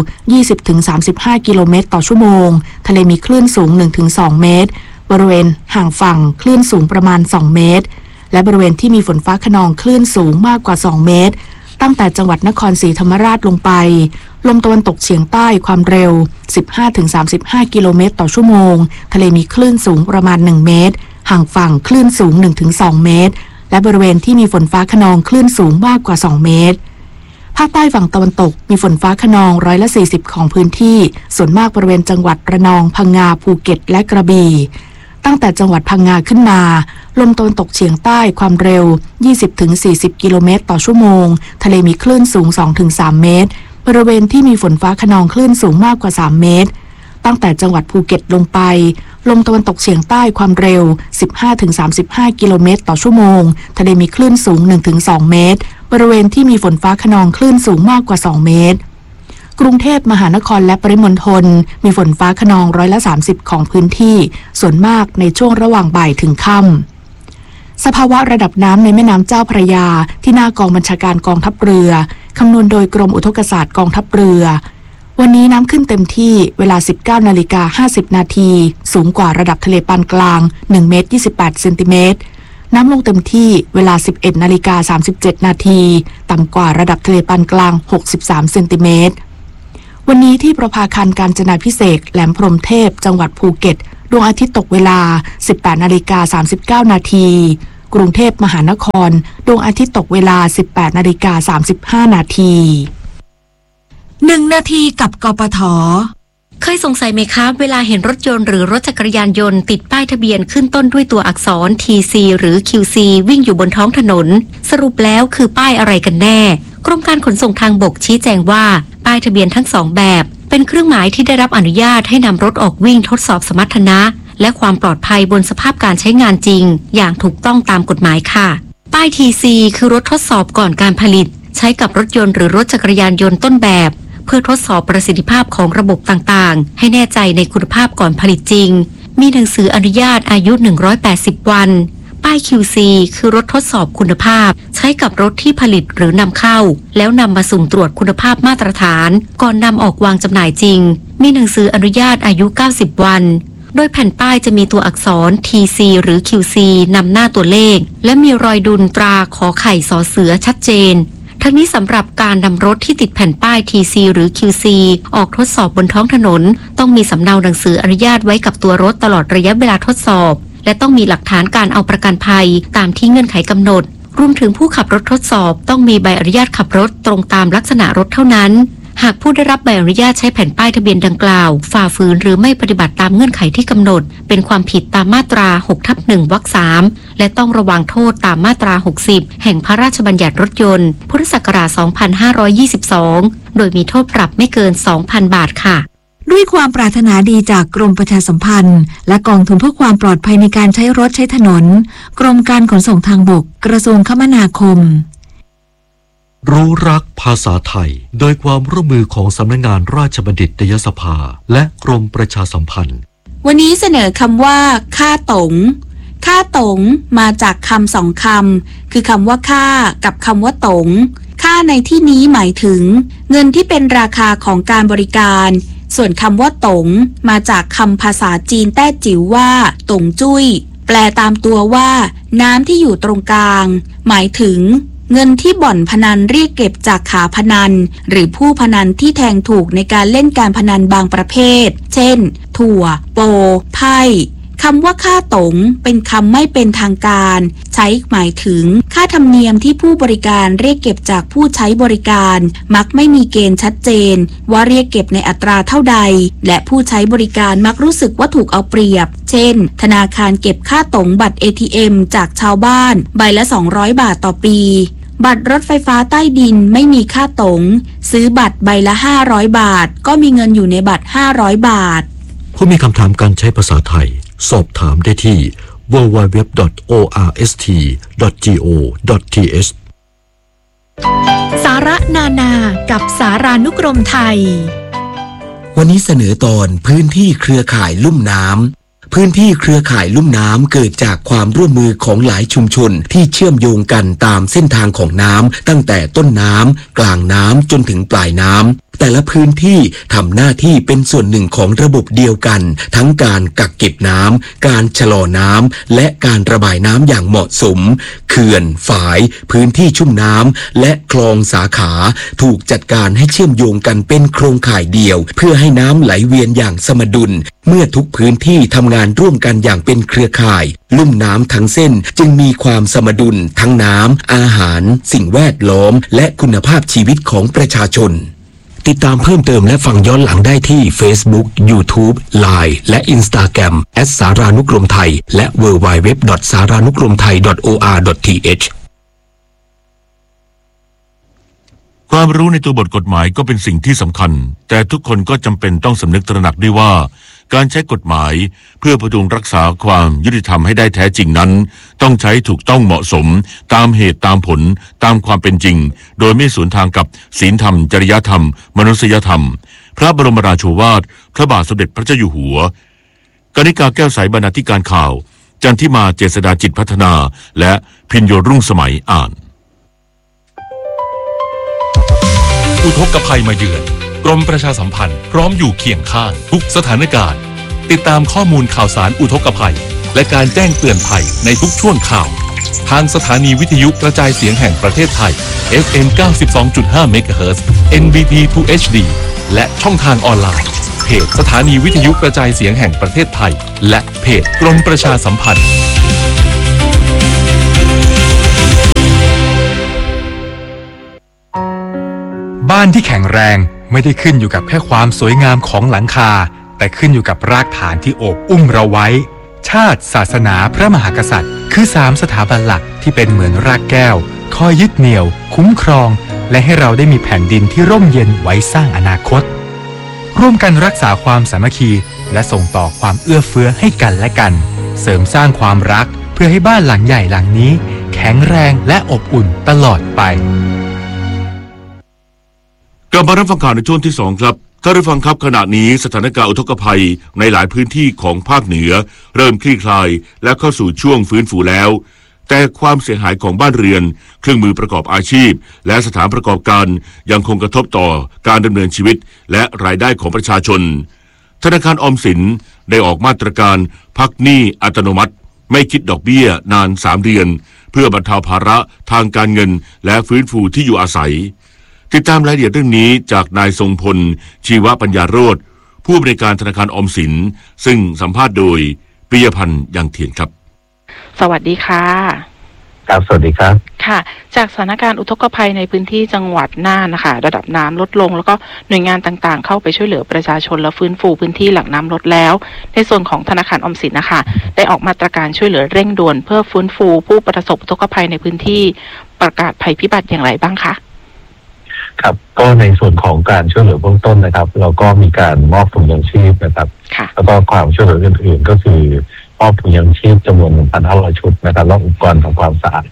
20-35 กิโลเมตรต่อชั่วโมงทะเลมีคลื่นสูง 1-2 เมตรบริเวณห่างฝั่งคลื่นสูงประมาณ2เมตรและบริเวณที่มีฝนฟ้าคะนองคลื่นสูงมากกว่า2เมตรตั้งแต่จังหวัดนครศรีธรรมราชลงไปลมตะวันตกเฉียงใต้ความเร็ว 15-35 กิโลเมตรต่อชั่วโมงทะเลมีคลื่นสูงประมาณ1เมตรห่างฝั่งคลื่นสูง 1-2 เมตรและบริเวณที่มีฝนฟ้าคะนองคลื่นสูงมากกว่า2เมตรภาคใต้ฝั่งตะวันตกมีฝนฟ้าคะนอง140ของพื้นที่ส่วนมากบริเวณจังหวัดระนองพังงาภูเก็ตและกระบี่ตั้งแต่จังหวัดพังงาขึ้นมาลมตะวันตกเฉียงใต้ความเร็ว 20-40 กิโลเมตรต่อชั่วโมงทะเลมีคลื่นสูง 2-3 เมตรบริเวณที่มีฝนฟ้าคะนองคลื่นสูงมากกว่า3เมตรตั้งแต่จังหวัดภูเก็ตลงไปลมตะวันตกเฉียงใต้ความเร็ว 15-35 กิโลเมตรต่อชั่วโมงทะเลมีคลื่นสูง 1-2 เมตรบริเวณที่มีฝนฟ้าคะนองคลื่นสูงมากกว่า2เมตรกรุงเทพมหานครและปริมณฑลมีฝนฟ้าคะนอง30%ของพื้นที่ส่วนมากในช่วงระหว่างบ่ายถึงค่ำสภาวะระดับน้ำในแม่น้ำเจ้าพระยาที่หน้ากองบัญชาการกองทัพเรือคำนวณโดยกรมอุทกศาสตร์กองทัพเรือวันนี้น้ำขึ้นเต็มที่เวลา 19:50 นาทีสูงกว่าระดับทะเลปานกลาง1เมตร28เซนติเมตรน้ำลงเต็มที่เวลา 11:37 นาทีต่ำกว่าระดับทะเลปานกลาง63เซนติเมตรวันนี้ที่ประภาคารกาญจนาภิเษกแหลมพรหมเทพจังหวัดภูเก็ตดวงอาทิตย์ตกเวลา 18:39 นาทีกรุงเทพมหานครดวงอาทิตย์ตกเวลา 18:35 นาที 1 นาทีกับกปท.เคยสงสัยไหมคะเวลาเห็นรถยนต์หรือรถจักรยานยนต์ติดป้ายทะเบียนขึ้นต้นด้วยตัวอักษร TC หรือ QC วิ่งอยู่บนท้องถนนสรุปแล้วคือป้ายอะไรกันแน่กรมการขนส่งทางบกชี้แจงว่าป้ายทะเบียนทั้งสองแบบเป็นเครื่องหมายที่ได้รับอนุญาตให้นำรถออกวิ่งทดสอบสมรรถนะและความปลอดภัยบนสภาพการใช้งานจริงอย่างถูกต้องตามกฎหมายค่ะป้าย TC คือรถทดสอบก่อนการผลิตใช้กับรถยนต์หรือรถจักรยานยนต์ต้นแบบเพื่อทดสอบประสิทธิภาพของระบบต่างๆให้แน่ใจในคุณภาพก่อนผลิตจริงมีหนังสืออนุญาตอายุ180วันป้าย QC คือรถทดสอบคุณภาพใช้กับรถที่ผลิตหรือนำเข้าแล้วนำมาสุ่มตรวจคุณภาพมาตรฐานก่อนนำออกวางจำหน่ายจริงมีหนังสืออนุญาตอายุ90วันโดยแผ่นป้ายจะมีตัวอักษร TC หรือ QC นำหน้าตัวเลขและมีรอยดุลตราขอไข่สอเสือชัดเจนทั้งนี้สำหรับการนำรถที่ติดแผ่นป้าย TC หรือ QC ออกทดสอบบนท้องถนนต้องมีสำเนาหนังสืออนุญาตไว้กับตัวรถตลอดระยะเวลาทดสอบและต้องมีหลักฐานการเอาประกันภัยตามที่เงื่อนไขกำหนดรวมถึงผู้ขับรถทดสอบต้องมีใบอนุญาตขับรถตรงตามลักษณะรถเท่านั้นหากผู้ได้รับใบอนุญาตใช้แผ่นป้ายทะเบียนดังกล่าวฝ่าฝืนหรือไม่ปฏิบัติตามเงื่อนไขที่กำหนดเป็นความผิดตามมาตรา 6/1 วรรค 3และต้องระวังโทษตามมาตรา 60 แห่งพระราชบัญญัติรถยนต์พุทธศักราช 2522 โดยมีโทษปรับไม่เกิน 2,000 บาทค่ะด้วยความปรารถนาดีจากกรมประชาสัมพันธ์และกองทุนเพื่อความปลอดภัยในการใช้รถใช้ถนนกรมการขนส่งทางบกกระทรวงคมนาคมรู้รักภาษาไทยโดยความร่วมมือของสำนักงานราชบัณฑิตยสภาและกรมประชาสัมพันธ์วันนี้เสนอคำว่าค่าต๋งค่าต๋งมาจากคำสองคำคือคำว่าค่ากับคำว่าต๋งค่าในที่นี้หมายถึงเงินที่เป็นราคาของการบริการส่วนคำว่าต๋งมาจากคำภาษาจีนแต้จิ๋วว่าต๋งจุ้ยแปลตามตัวว่าน้ำที่อยู่ตรงกลางหมายถึงเงินที่บ่อนพนันเรียกเก็บจากขาพนันหรือผู้พนันที่แทงถูกในการเล่นการพนันบางประเภทเช่นถั่วโปไพ่คำว่าค่าต๋งเป็นคำไม่เป็นทางการใช้หมายถึงค่าธรรมเนียมที่ผู้บริการเรียกเก็บจากผู้ใช้บริการมักไม่มีเกณฑ์ชัดเจนว่าเรียกเก็บในอัตราเท่าใดและผู้ใช้บริการมักรู้สึกว่าถูกเอาเปรียบเช่นธนาคารเก็บค่าต๋งบัตร ATM จากชาวบ้านใบละ200 บาทต่อปีบัตรรถไฟฟ้าใต้ดินไม่มีค่าต๋งซื้อบัตรใบละ500 บาทก็มีเงินอยู่ในบัตร500 บาทผู้มีคำถามการใช้ภาษาไทยสอบถามได้ที่ www.orst.go.th สาระนานากับสารานุกรมไทยวันนี้เสนอตอนพื้นที่เครือข่ายลุ่มน้ำพื้นที่เครือข่ายลุ่มน้ำเกิดจากความร่วมมือของหลายชุมชนที่เชื่อมโยงกันตามเส้นทางของน้ำตั้งแต่ต้นน้ำกลางน้ำจนถึงปลายน้ำแต่ละพื้นที่ทำหน้าที่เป็นส่วนหนึ่งของระบบเดียวกันทั้งการกักเก็บน้ำการชะลอน้ำและการระบายน้ำอย่างเหมาะสมเขื่อนฝายพื้นที่ชุ่มน้ำและคลองสาขาถูกจัดการให้เชื่อมโยงกันเป็นโครงข่ายเดียวเพื่อให้น้ำไหลเวียนอย่างสมดุลเมื่อทุกพื้นที่ทำงานร่วมกันอย่างเป็นเครือข่ายลุ่มน้ำทั้งเส้นจึงมีความสมดุลทั้งน้ำอาหารสิ่งแวดล้อมและคุณภาพชีวิตของประชาชนติดตามเพิ่มเติมและฟังย้อนหลังได้ที่ Facebook, YouTube, Line และ Instagram @ สารานุกรมไทยและ www.saranukromthai.or.th ความรู้ในตัวบทกฎหมายก็เป็นสิ่งที่สำคัญแต่ทุกคนก็จำเป็นต้องสำนึกตระหนักด้วยว่าการใช้กฎหมายเพื่อพดุงรักษาความยุติธรรมให้ได้แท้จริงนั้นต้องใช้ถูกต้องเหมาะสมตามเหตุตามผลตามความเป็นจริงโดยไม่สวนทางกับศีลธรรมจริยธรรมมนุษยธรรมพระบรมราโชวาทพระบาทสมเด็จพระเจ้าอยู่หัวกนิกาแก้วใสบรรณาธิการข่าวจันทิมาเจษฎาจิตพัฒนาและพิญโยรุ่งสมัยอ่านอุทกภัยมาเยือนกรมประชาสัมพันธ์พร้อมอยู่เคียงข้างทุกสถานการณ์ติดตามข้อมูลข่าวสารอุทกภัยและการแจ้งเตือนภัยในทุกช่วงข่าวทางสถานีวิทยุกระจายเสียงแห่งประเทศไทย FM 92.5 เมกะเฮิรตซ์ NBT 2 HD และช่องทางออนไลน์เพจสถานีวิทยุกระจายเสียงแห่งประเทศไทยและเพจกรมประชาสัมพันธ์บ้านที่แข็งแรงไม่ได้ขึ้นอยู่กับแค่ความสวยงามของหลังคาแต่ขึ้นอยู่กับรากฐานที่โอบอุ้มเราไว้ชาติศาสนาพระมหากษัตริย์คือ3สถาบันหลักที่เป็นเหมือนรากแก้วคอยยึดเหนี่ยวคุ้มครองและให้เราได้มีแผ่นดินที่ร่มเย็นไว้สร้างอนาคตร่วมกันรักษาความสามัคคีและส่งต่อความเอื้อเฟื้อให้กันและกันเสริมสร้างความรักเพื่อให้บ้านหลังใหญ่หลังนี้แข็งแรงและอบอุ่นตลอดไปกลับมารับฟังข่าวในช่วงที่2ครับท่านผู้ฟังครับขณะนี้สถานการณ์อุทกภัยในหลายพื้นที่ของภาคเหนือเริ่มคลี่คลายและเข้าสู่ช่วงฟื้นฟูแล้วแต่ความเสียหายของบ้านเรือนเครื่องมือประกอบอาชีพและสถานประกอบการยังคงกระทบต่อการดำเนินชีวิตและรายได้ของประชาชนธนาคารออมสินได้ออกมาตรการพักหนี้อัตโนมัติไม่คิดดอกเบี้ยนาน3 เดือนเพื่อบรรเทาภาระทางการเงินและฟื้นฟูที่อยู่อาศัยติดตามรายละเอียดเรื่องนี้จากนายทรงพลชีวปัญญาโรจน์ผู้อำนวยการธนาคารออมสินซึ่งสัมภาษณ์โดยปิยพันธ์ยังเถียนครับสวัสดีค่ะครับสวัสดีครับค่ะจากสถานการณ์อุทกภัยในพื้นที่จังหวัดน่านนะคะระดับน้ำลดลงแล้วก็หน่วยงานต่างๆเข้าไปช่วยเหลือประชาชนและฟื้นฟูพื้นที่หลังน้ำลดแล้วในส่วนของธนาคารออมสินนะคะได้ออกมาตรการช่วยเหลือเร่งด่วนเพื่อฟื้นฟูผู้ประสบอุทกภัยในพื้นที่ประกาศภัยพิบัติอย่างไรบ้างคะครับก็ในส่วนของการช่วยเหลือเบื้องต้นนะครับเราก็มีการมอบถุงยางชีพนะครับแล้วก็ความช่วยเหลืออื่นๆก็คือมอบถุงยางชีพจำนวน 1,500 ชุดนะครับและอุปกรณ์ทำความสะอาด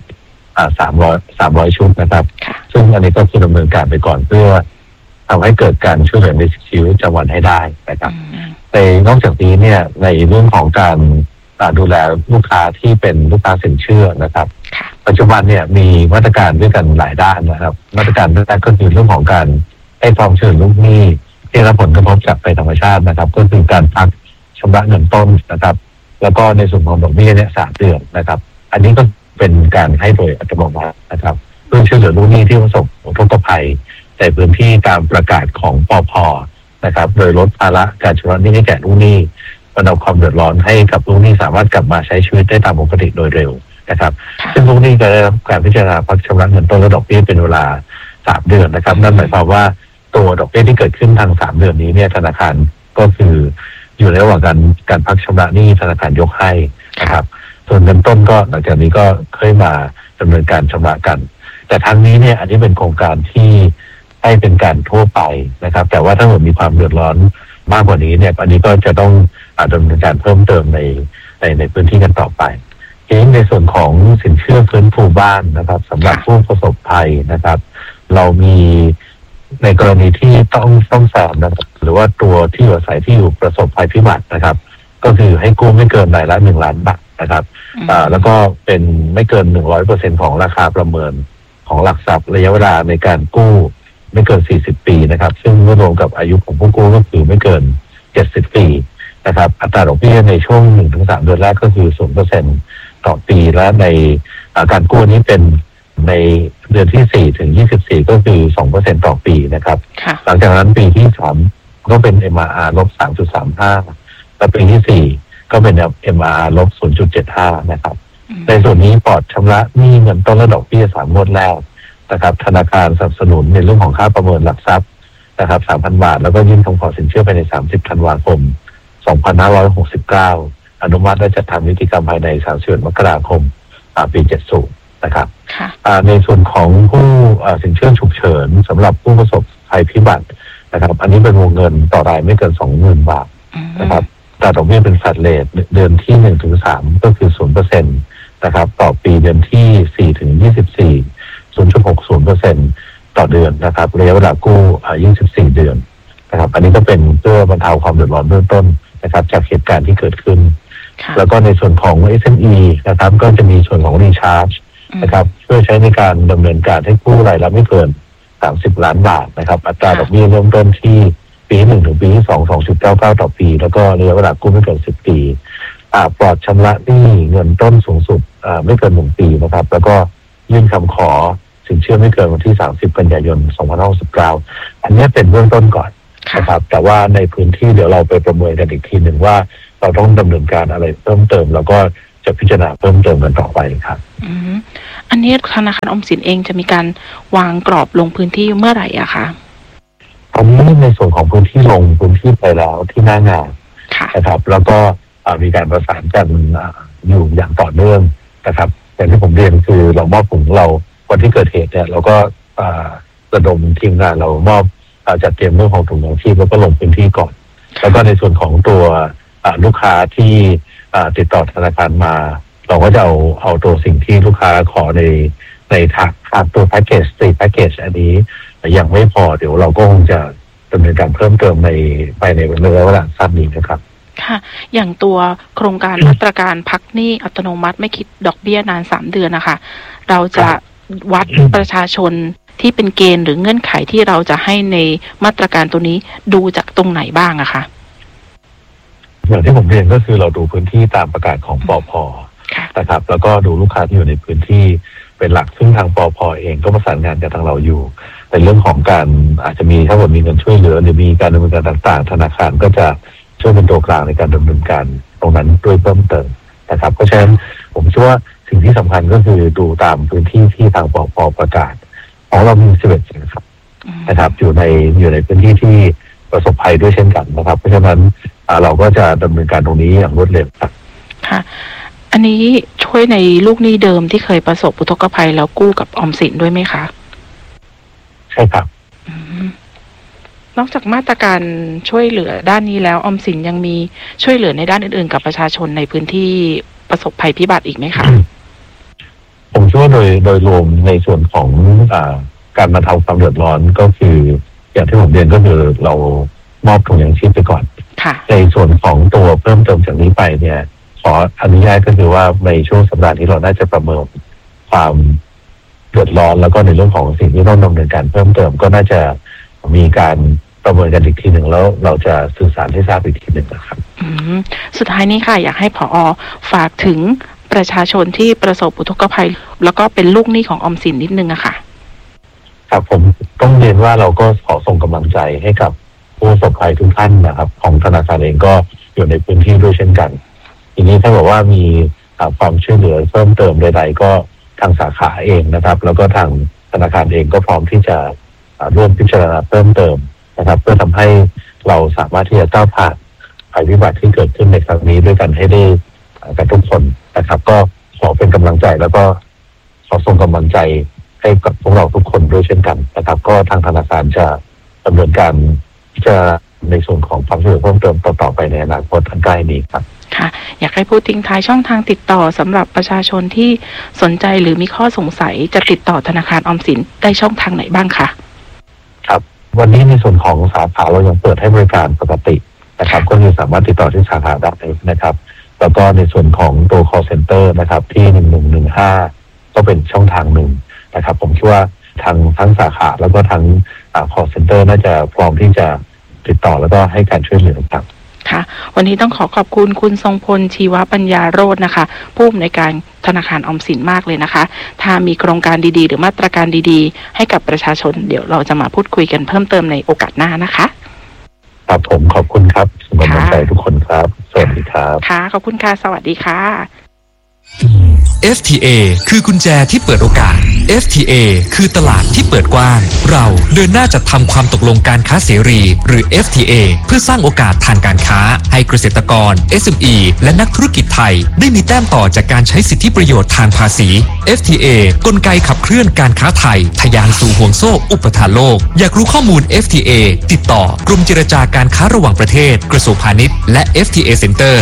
300 ชุดนะครับซึ่งอันนี้ก็คือดำเนินการไปก่อนเพื่อทำให้เกิดการช่วยเหลือในชีวิตประจำวันให้ได้นะครับแต่นอกจากนี้เนี่ยในเรื่องของการดูแลลูกค้าที่เป็นลูกค้าสินเชื่อนะครับปัจจุบันเนี่ยมีมาตรการด้วยกันหลายด้านนะครับมาตรการแรกก็คือเรื่องของการให้ความช่วยเหลือลูกหนี้ที่รับผลกระทบจากภัยธรรมชาตินะครับก็คือการพักชำระเงินต้นนะครับแล้วก็ในส่วนของดอกเบี้ยเนี่ย3 เดือนนะครับอันนี้ก็เป็นการให้โดยอัตโนมัตินะครับเพื่อช่วยเหลือลูกหนี้ที่ประสบอุทกภัยในพื้นที่ตามประกาศของปภ.นะครับโดยลดภาระการชำระหนี้ให้แก่ลูกหนี้บรรเทาความเดือดร้อนให้กับลูกหนี้สามารถกลับมาใช้ชีวิตได้ตามปกติโดยเร็วนะครับซึ่งลูกหนี้จะได้รับการพิจารณาพักชำระเงินต้นและดอกเบี้ยเป็นเวลา3 เดือนนะครับนั่นหมายความว่าตัวดอกเบี้ยที่เกิดขึ้นทาง3 เดือนนี้เนี่ยธนาคารก็คืออยู่ในระหว่างการพักชำระหนี้ธนาคารยกให้นะครับส่วนเงินต้นก็หลังจากนี้ก็ค่อยมาดำเนินการชำระกันแต่ทางนี้เนี่ยอันนี้เป็นโครงการที่ให้เป็นการทั่วไปนะครับแต่ว่าถ้าเกิดมีความเดือดร้อนมากกว่านี้เนี่ยอันนี้ก็จะต้องดำเนินการเพิ่มเติมในพื้นที่กันต่อไปในส่วนของสินเชื่อฟื้นฟูบ้านนะครับสำหรับผู้ประสบภัยนะครับเรามีในกรณีที่ต้องแซมนะครับหรือว่าตัวที่อยู่อาศัยที่อยู่ประสบภัยพิบัตินะครับก็คือให้กู้ไม่เกินรายละ1 ล้านบาทนะครับแล้วก็เป็นไม่เกิน 100% ของราคาประเมินของหลักทรัพย์ระยะเวลาในการกู้ไม่เกิน40 ปีนะครับซึ่งรวมกับอายุของผู้กู้ก็คือไม่เกิน70 ปีนะครับอัตราดอกเบี้ยในช่วง 1-3 เดือนแรกก็คือ 0% ต่อปีและในการกู้นี้เป็นในเดือนที่4 ถึง 24ก็คือ 2% ต่อปีนะครับหลังจากนั้นปีที่3ก็เป็น MRR ลบ 3.35 และปีที่4ก็เป็น MRR ลบ 0.75 นะครับในส่วนนี้ปลอดชำระหนี้เงินต้นและดอกเบี้ย3 งวดแรกนะครับธนาคารสนับสนุนในเรื่องของค่าประเมินหลักทรัพย์นะครับ 3,000 บาทแล้วก็ยื่นคำขอสินเชื่อภายใน30 ธันวาคม 2569 อนุมัติและจัดทำนิติกรรมภายใน31 มกราคม ปี 70 นะครับในส่วนของผู้สินเชื่อฉุกเฉินสำหรับผู้ประสบภัยพิบัตินะครับอันนี้เป็นวงเงินต่อรายไม่เกิน 20,000 บาทนะครับแต่ดอกเบี้ยเป็นแฟลตเรทเดือนที่ 1-3 ก็คือ 0% นะครับต่อปีเดือนที่ 4-24 0.60% ต่อเดือนนะครับระยะเวลากู้24 เดือนนะครับอันนี้ก็เป็นเพื่อบรรเทาความเดือดร้อนเบื้องต้นนะครับจากเหตุการณ์ที่เกิดขึ้นแล้วก็ในส่วนของ SME นะครับก็จะมีส่วนของ Recharge นะครับเพื่อใช้ในการดำเนินการให้กู้รายละไม่เกิน30 ล้านบาทนะครับอัตราดอกเบี้ยเริ่มต้นที่ปีที่1 ถึงปีที่ 2 2.99 ต่อปีแล้วก็ระยะเวลากู้ไม่เกิน10 ปีปลอดชำระหนี้เงินต้นสูงสุดไม่เกิน1 ปีนะครับแล้วก็ยื่นคำขอสินเชื่อไม่เกินวันที่30 กันยายน 2569 อันนี้เป็นเบื้องต้นก่อนนะครับแต่ว่าในพื้นที่เดี๋ยวเราไปประเมินกันอีกทีหนึ่งว่าเราต้องดำเนินการอะไรเพิ่มเติมแล้วก็จะพิจารณาเพิ่มเติมกันต่อไปครับอันนี้ธนาคารออมสินเองจะมีการวางกรอบลงพื้นที่เมื่อไหร่อะคะตอนนี้ในส่วนของพื้นที่ลงพื้นที่ไปแล้วที่หน้างานนะครับแล้วก็มีการประสานกันอยู่อย่างต่อเนื่องนะครับอย่างที่ผมเรียนคือเรามอบถุงเราวันที่เกิดเหตุเนี่ยเราก็ระดมทีมงานเรามอบจัดเตรียมเรื่องของถุงยังชีพแล้วก็ลงพื้นที่ก่อนแล้วก็ในส่วนของตัวลูกค้าที่ติดต่อธนาคารมาเราก็จะเอาตัวสิ่งที่ลูกค้าขอในทางตัวแพ็กเกจ4แพ็กเกจอันนี้ยังไม่พอเดี๋ยวเราก็คงจะดำเนินการเพิ่มเติมภายในระยะเวลาสั้นนี้นะครับค่ะอย่างตัวโครงการมาตรการพักหนี้อัตโนมัติไม่คิดดอกเบี้ยนาน3 เดือนนะคะเราจะวัดประชาชนที่เป็นเกณฑ์หรือเงื่อนไขที่เราจะให้ในมาตรการตัวนี้ดูจากตรงไหนบ้างอะคะอย่างที่ผมเรียนก็คือเราดูพื้นที่ตามประกาศของปภ.นะครับแล้วก็ดูลูกค้าที่อยู่ในพื้นที่เป็นหลักซึ่งทางปภ.เองก็ประสานงานกับทางเราอยู่ในเรื่องของการอาจจะมีถ้าเกิดมีเงินช่วยเหลือหรือมีการดำเนินการต่างๆธนาคารก็จะช่วยเป็นตัวกลางในการดำเนินการตรงนั้นด้วยเพิ่มเติมนะครับเพราะฉะนั้นผมเชื่อว่าสิ่งที่สำคัญก็คือดูตามพื้นที่ที่ทางปภ.ประกาศของเรามี11จังหวัดนะครับอยู่ในพื้นที่ที่ประสบภัยด้วยเช่นกันนะครับเพราะฉะนั้นเราก็จะดำเนินการตรงนี้อย่างรวดเร็วครับค่ะอันนี้ช่วยในลูกหนี้เดิมที่เคยประสบอุทกภัยแล้วกู้กับออมสินด้วยไหมคะใช่ครับนอกจากมาตรการช่วยเหลือด้านนี้แล้วออมสินยังมีช่วยเหลือในด้านอื่นๆกับประชาชนในพื้นที่ประสบภัยพิบัติอีกไหมคะผมเชื่อว่าโดยรวมในส่วนของการบรรเทาความเดือดร้อนก็คืออย่างที่ผมเรียนก็คือเรามอบถุงยังชีพไปก่อนในส่วนของตัวเพิ่มเติมจากนี้ไปเนี่ยขออนุญาตก็คือว่าในช่วงสัปดาห์นี้เราน่าจะประเมินความเดือดร้อนแล้วก็ในเรื่องของสิ่งที่ต้องดำเนินการเพิ่มเติมก็น่าจะมีการประเมินกันอีกทีหนึ่งแล้วเราจะสื่อสารให้ทราบอีกทีหนึ่งนะครับสุดท้ายนี้ค่ะอยากให้ผอ.ฝากถึงประชาชนที่ประสบอุทกภัยแล้วก็เป็นลูกหนี้ของออมสินนิดนึงอะค่ะครับผมต้องเรียนว่าเราก็ขอส่งกำลังใจให้กับผู้ประสบภัยทุกท่านนะครับของธนาคารเองก็อยู่ในพื้นที่ด้วยเช่นกันทีนี้ถ้าบอกว่ามีความช่วยเหลือเพิ่มเติมใดๆก็ทางสาขาเองนะครับแล้วก็ทางธนาคารเองก็พร้อมที่จะร่วมพิจารณาเพิ่มเติมนะครับเพื่อทำให้เราสามารถที่จะก้าวผ่านภัยพิบัติที่เกิดขึ้นในครั้งนี้ด้วยกันให้ได้กันทุกคนนะครับก็ขอเป็นกำลังใจแล้วก็ขอส่งกำลังใจให้กับพวกเราทุกคนด้วยเช่นกันนะครับก็ทางธนาคารจะดำเนินการจะในส่วนของความช่วยเหลือเพิ่มเติมต่อไปในอนาคตอันใกล้นี้ครับค่ะอยากให้พูดทิ้งท้ายช่องทางติดต่อสำหรับประชาชนที่สนใจหรือมีข้อสงสัยจะติดต่อธนาคารออมสินได้ช่องทางไหนบ้างคะครับวันนี้ในส่วนของสาขาเรายังเปิดให้บริการปกตินะครับก็คือสามารถติดต่อที่สาขาได้นะครับแล้วก็ในส่วนของตัว call center นะครับที่1115ก็เป็นช่องทางหนึ่งนะครับผมคิดว่าทั้งสาขาแล้วก็ทั้งcall center น่าจะพร้อมที่จะติดต่อแล้วก็ให้การช่วยเหลือครับค่ะวันนี้ต้องขอบคุณคุณทรงพลชีวปัญญาโรจน์นะคะผู้อำนวยการธนาคารออมสินมากเลยนะคะถ้ามีโครงการดีๆหรือมาตรการดีๆให้กับประชาชนเดี๋ยวเราจะมาพูดคุยกันเพิ่มเติมในโอกาสหน้านะคะครับผมขอบคุณครับสำหรับกำลังใจทุกคนครับสวัสดีครับค่ะขอบคุณค่ะสวัสดีค่ะ FTA คือกุญแจที่เปิดโอกาส FTA คือตลาดที่เปิดกว้างเราเดินหน้าจัดทำความตกลงการค้าเสรีหรือ FTA เพื่อสร้างโอกาสทางการค้าให้เกษตรกร SME และนักธุรกิจไทยได้มีแต้มต่อจากการใช้สิทธิประโยชน์ทางภาษี FTA กลไกขับเคลื่อนการค้าไทยทะยานสู่ห่วงโซ่อุปทานโลกอยากรู้ข้อมูล FTA ติดต่อกรมเจรจาการค้าระหว่างประเทศกระทรวงพาณิชย์และ FTA Center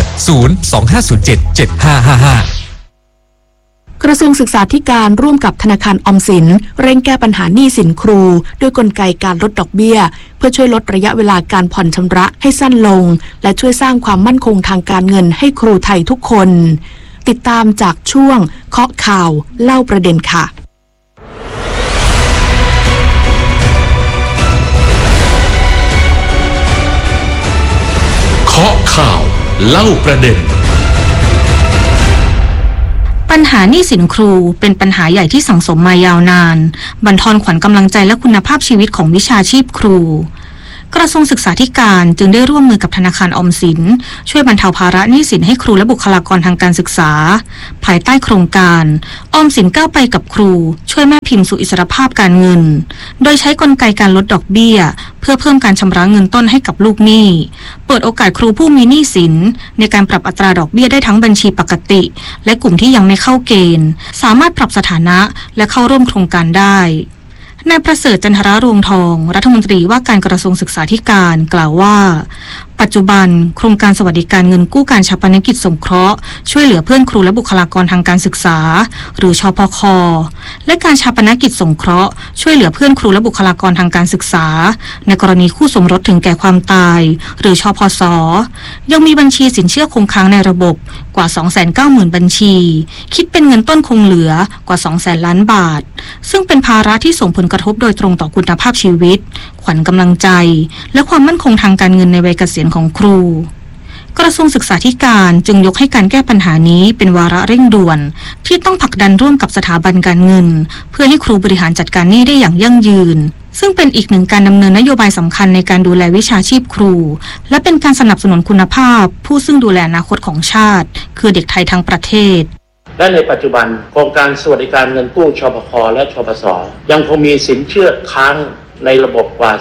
025077555 กระทรวงศึกษาธิการร่วมกับธนาคารออมสินเร่งแก้ปัญหาหนี้สินครูด้วยกลไกการลดดอกเบี้ยเพื่อช่วยลดระยะเวลาการผ่อนชำระให้สั้นลงและช่วยสร้างความมั่นคงทางการเงินให้ครูไทยทุกคนติดตามจากช่วงเคาะข่าวเล่าประเด็นค่ะเคาะข่าวเล่าประเด็นปัญหาหนี้สินครูเป็นปัญหาใหญ่ที่สั่งสมมายาวนานบั่นทอนขวัญกำลังใจและคุณภาพชีวิตของวิชาชีพครูกระทรวงศึกษาธิการจึงได้ร่วมมือกับธนาคารออมสินช่วยบรรเทาภาระหนี้สินให้ครูและบุคลากรทางการศึกษาภายใต้โครงการออมสินก้าวไปกับครูช่วยแม่พิมพ์สู่อิสรภาพการเงินโดยใช้กลไกการลดดอกเบี้ยเพื่อเพิ่มการชำระเงินต้นให้กับลูกหนี้เปิดโอกาสครูผู้มีหนี้สินในการปรับอัตราดอกเบี้ยได้ทั้งบัญชีปกติและกลุ่มที่ยังไม่เข้าเกณฑ์สามารถปรับสถานะและเข้าร่วมโครงการได้นายประเสริฐจันทรรวงทองรัฐมนตรีว่าการกระทรวงศึกษาธิการกล่าวว่าปัจจุบันโครงการสวัสดิการเงินกู้การฌาปนกิจสงเคราะห์ช่วยเหลือเพื่อนครูและบุคลากรทางการศึกษาหรือชปค.และการฌาปนกิจสงเคราะห์ช่วยเหลือเพื่อนครูและบุคลากรทางการศึกษาในกรณีคู่สมรสถึงแก่ความตายหรือชพส.ยังมีบัญชีสินเชื่อคงค้างในระบบกว่า 290,000 บัญชีคิดเป็นเงินต้นคงเหลือกว่า 200,000 ล้านบาทซึ่งเป็นภาระที่ส่งผลกระทบโดยตรงต่อคุณภาพชีวิตขวัญกำลังใจและความมั่นคงทางการเงินในวัยเกษียณของครูกระทรวงศึกษาธิการจึงยกให้การแก้ปัญหานี้เป็นวาระเร่งด่วนที่ต้องผลักดันร่วมกับสถาบันการเงินเพื่อให้ครูบริหารจัดการหนี้ได้อย่างยั่งยืนซึ่งเป็นอีกหนึ่งการดำเนินนโยบายสำคัญในการดูแลวิชาชีพครูและเป็นการสนับสนุนคุณภาพผู้ซึ่งดูแลอนาคตของชาติคือเด็กไทยทั้งประเทศและในปัจจุบันโครงการสวัสดิการเงินกู้ชปค.และชปส.ยังคงมีสินเชื่อค้างในระบบกว่า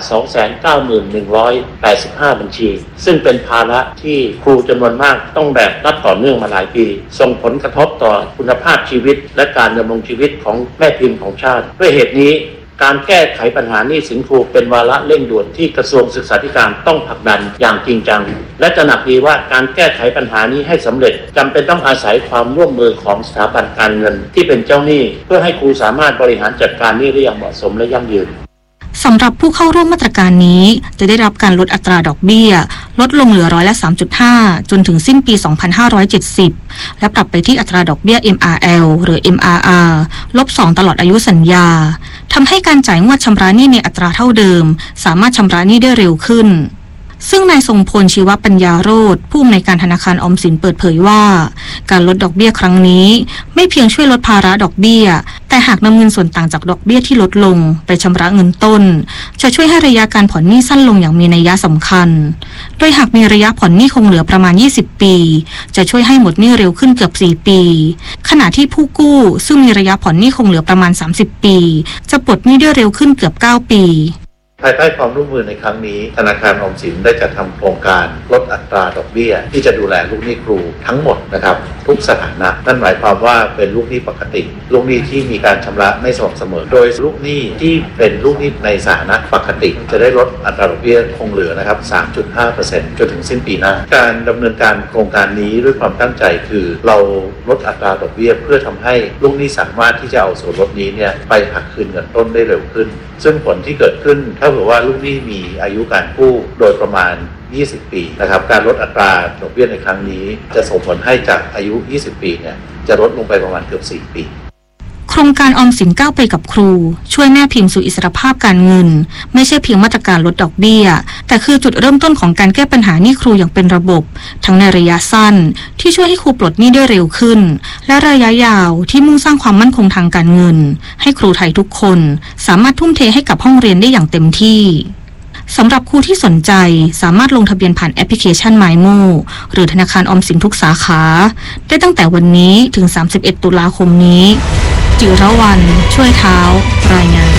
291,185 บัญชีซึ่งเป็นภาระที่ครูจำนวนมากต้องแบกรับต่อเนื่องมาหลายปีส่งผลกระทบต่อคุณภาพชีวิตและการดำรงชีวิตของแม่พิมพ์ของชาติด้วยเหตุนี้การแก้ไขปัญหาหนี้สินครูเป็นวาระเร่งด่วนที่กระทรวงศึกษาธิการต้องผลักดันอย่างจริงจังและตระหนักดีว่าการแก้ไขปัญหานี้ให้สำเร็จจำเป็นต้องอาศัยความร่วมมือของสถาบันการเงินที่เป็นเจ้าหนี้เพื่อให้ครูสามารถบริหารจัดการหนี้ได้อย่างเหมาะสมและยั่งยืนสำหรับผู้เข้าร่วมมาตรการนี้จะได้รับการลดอัตราดอกเบี้ยลดลงเหลือ3.5%จนถึงสิ้นปี 2570 และปรับไปที่อัตราดอกเบี้ย MRL หรือ MRR -2 ตลอดอายุสัญญาทำให้การจ่ายงวดชำระหนี้ในอัตราเท่าเดิมสามารถชำระหนี้ได้เร็วขึ้นซึ่งนายทรงพลชีวปัญญาโรจน์ผู้อำนวยการธนาคารออมสินเปิดเผยว่าการลดดอกเบี้ยครั้งนี้ไม่เพียงช่วยลดภาระดอกเบี้ยแต่หากนำเงินส่วนต่างจากดอกเบี้ยที่ลดลงไปชำระเงินต้นจะช่วยให้ระยะการผ่อนหนี้สั้นลงอย่างมีนัยยะสำคัญโดยหากมีระยะผ่อนหนี้คงเหลือประมาณ20ปีจะช่วยให้หมดหนี้เร็วขึ้นเกือบ4ปีขณะที่ผู้กู้ซึ่งมีระยะผ่อนหนี้คงเหลือประมาณ30ปีจะปลดหนี้ได้เร็วขึ้นเกือบ9ปีภายใต้ความร่วมมือในครั้งนี้ธนาคารออมสินได้จัดทำโครงการลดอัตราดอกเบี้ยที่จะดูแลลูกหนี้ครูทั้งหมดนะครับทุกสถานะนั่นหมายความว่าเป็นลูกหนี้ปกติลูกหนี้ที่มีการชำระไม่สม่ำเสมอโดยลูกหนี้ที่เป็นลูกหนี้ในสถานะปกติจะได้ลดอัตราดอกเบี้ยคงเหลือนะครับ 3.5% จนถึงสิ้นปีหน้าการดำเนินการโครงการนี้ด้วยความตั้งใจคือเราลดอัตราดอกเบี้ยเพื่อทำให้ลูกหนี้สามารถที่จะเอาส่วนลดนี้เนี่ยไปหักคืนเงินต้นได้เร็วขึ้นซึ่งผลที่เกิดขึ้นถ้าเผื่อว่าลูกหนี้มีอายุการกู้โดยประมาณ20 ปีนะครับการลดอัตราดอกเบี้ยในครั้งนี้จะส่งผลให้จากอายุ20 ปีเนี่ยจะลดลงไปประมาณเกือบ4 ปีโครงการออมสินก้าวไปกับครูช่วยแม่พิมพ์สู่อิสรภาพการเงินไม่ใช่เพียงมาตรการลดดอกเบี้ยแต่คือจุดเริ่มต้นของการแก้ปัญหาหนี้ครูอย่างเป็นระบบทั้งในระยะสั้นที่ช่วยให้ครูปลดหนี้ได้เร็วขึ้นและระยะยาวที่มุ่งสร้างความมั่นคงทางการเงินให้ครูไทยทุกคนสามารถทุ่มเทให้กับห้องเรียนได้อย่างเต็มที่สำหรับครูที่สนใจสามารถลงทะเบียนผ่านแอปพลิเคชัน MyMo หรือธนาคารออมสินทุกสาขาได้ตั้งแต่วันนี้ถึง31 ตุลาคมนี้จิรวรรณช่วยเท้ารายงาน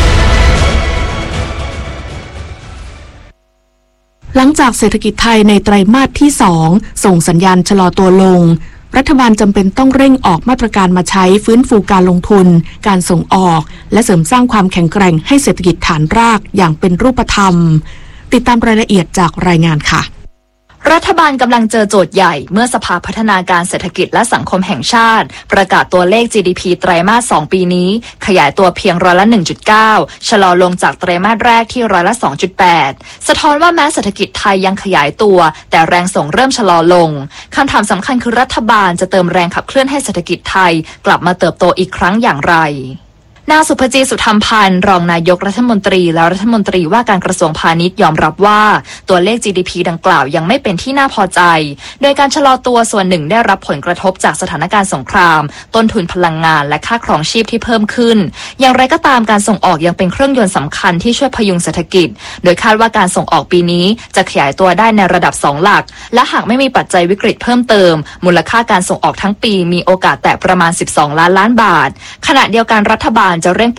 หลังจากเศรษฐกิจไทยในไตรมาสที่2ส่งสัญญาณชะลอตัวลงรัฐบาลจำเป็นต้องเร่งออกมาตรการมาใช้ฟื้นฟูการลงทุนการส่งออกและเสริมสร้างความแข็งแกร่งให้เศรษฐกิจฐานรากอย่างเป็นรูปธรรมติดตามรายละเอียดจากรายงานค่ะรัฐบาลกำลังเจอโจทย์ใหญ่เมื่อสภาพัฒนาการเศรษฐกิจและสังคมแห่งชาติประกาศตัวเลข GDP ไตรมาส 2 ปีนี้ขยายตัวเพียง1.9%ชะลอลงจากไตรมาสแรกที่2.8%สะท้อนว่าแม้เศรษฐกิจไทยยังขยายตัวแต่แรงส่งเริ่มชะลอลงคำถามสำคัญคือรัฐบาลจะเติมแรงขับเคลื่อนให้เศรษฐกิจไทยกลับมาเติบโตอีกครั้งอย่างไรนางสุภจีสุธรรมพันธ์รองนายกรัฐมนตรีและรัฐมนตรีว่าการกระทรวงพาณิชย์ยอมรับว่าตัวเลข GDP ดังกล่าวยังไม่เป็นที่น่าพอใจโดยการชะลอตัวส่วนหนึ่งได้รับผลกระทบจากสถานการณ์สงครามต้นทุนพลังงานและค่าครองชีพที่เพิ่มขึ้นอย่างไรก็ตามการส่งออกยังเป็นเครื่องยนต์สำคัญที่ช่วยพยุงเศรษฐกิจโดยคาดว่าการส่งออกปีนี้จะขยายตัวได้ในระดับ2หลักและหากไม่มีปัจจัยวิกฤตเพิ่มเติมมูลค่าการส่งออกทั้งปีมีโอกาสแตะประมาณ12 ล้านล้านบาทขณะเดียวกันรัฐบาลจะเร่ง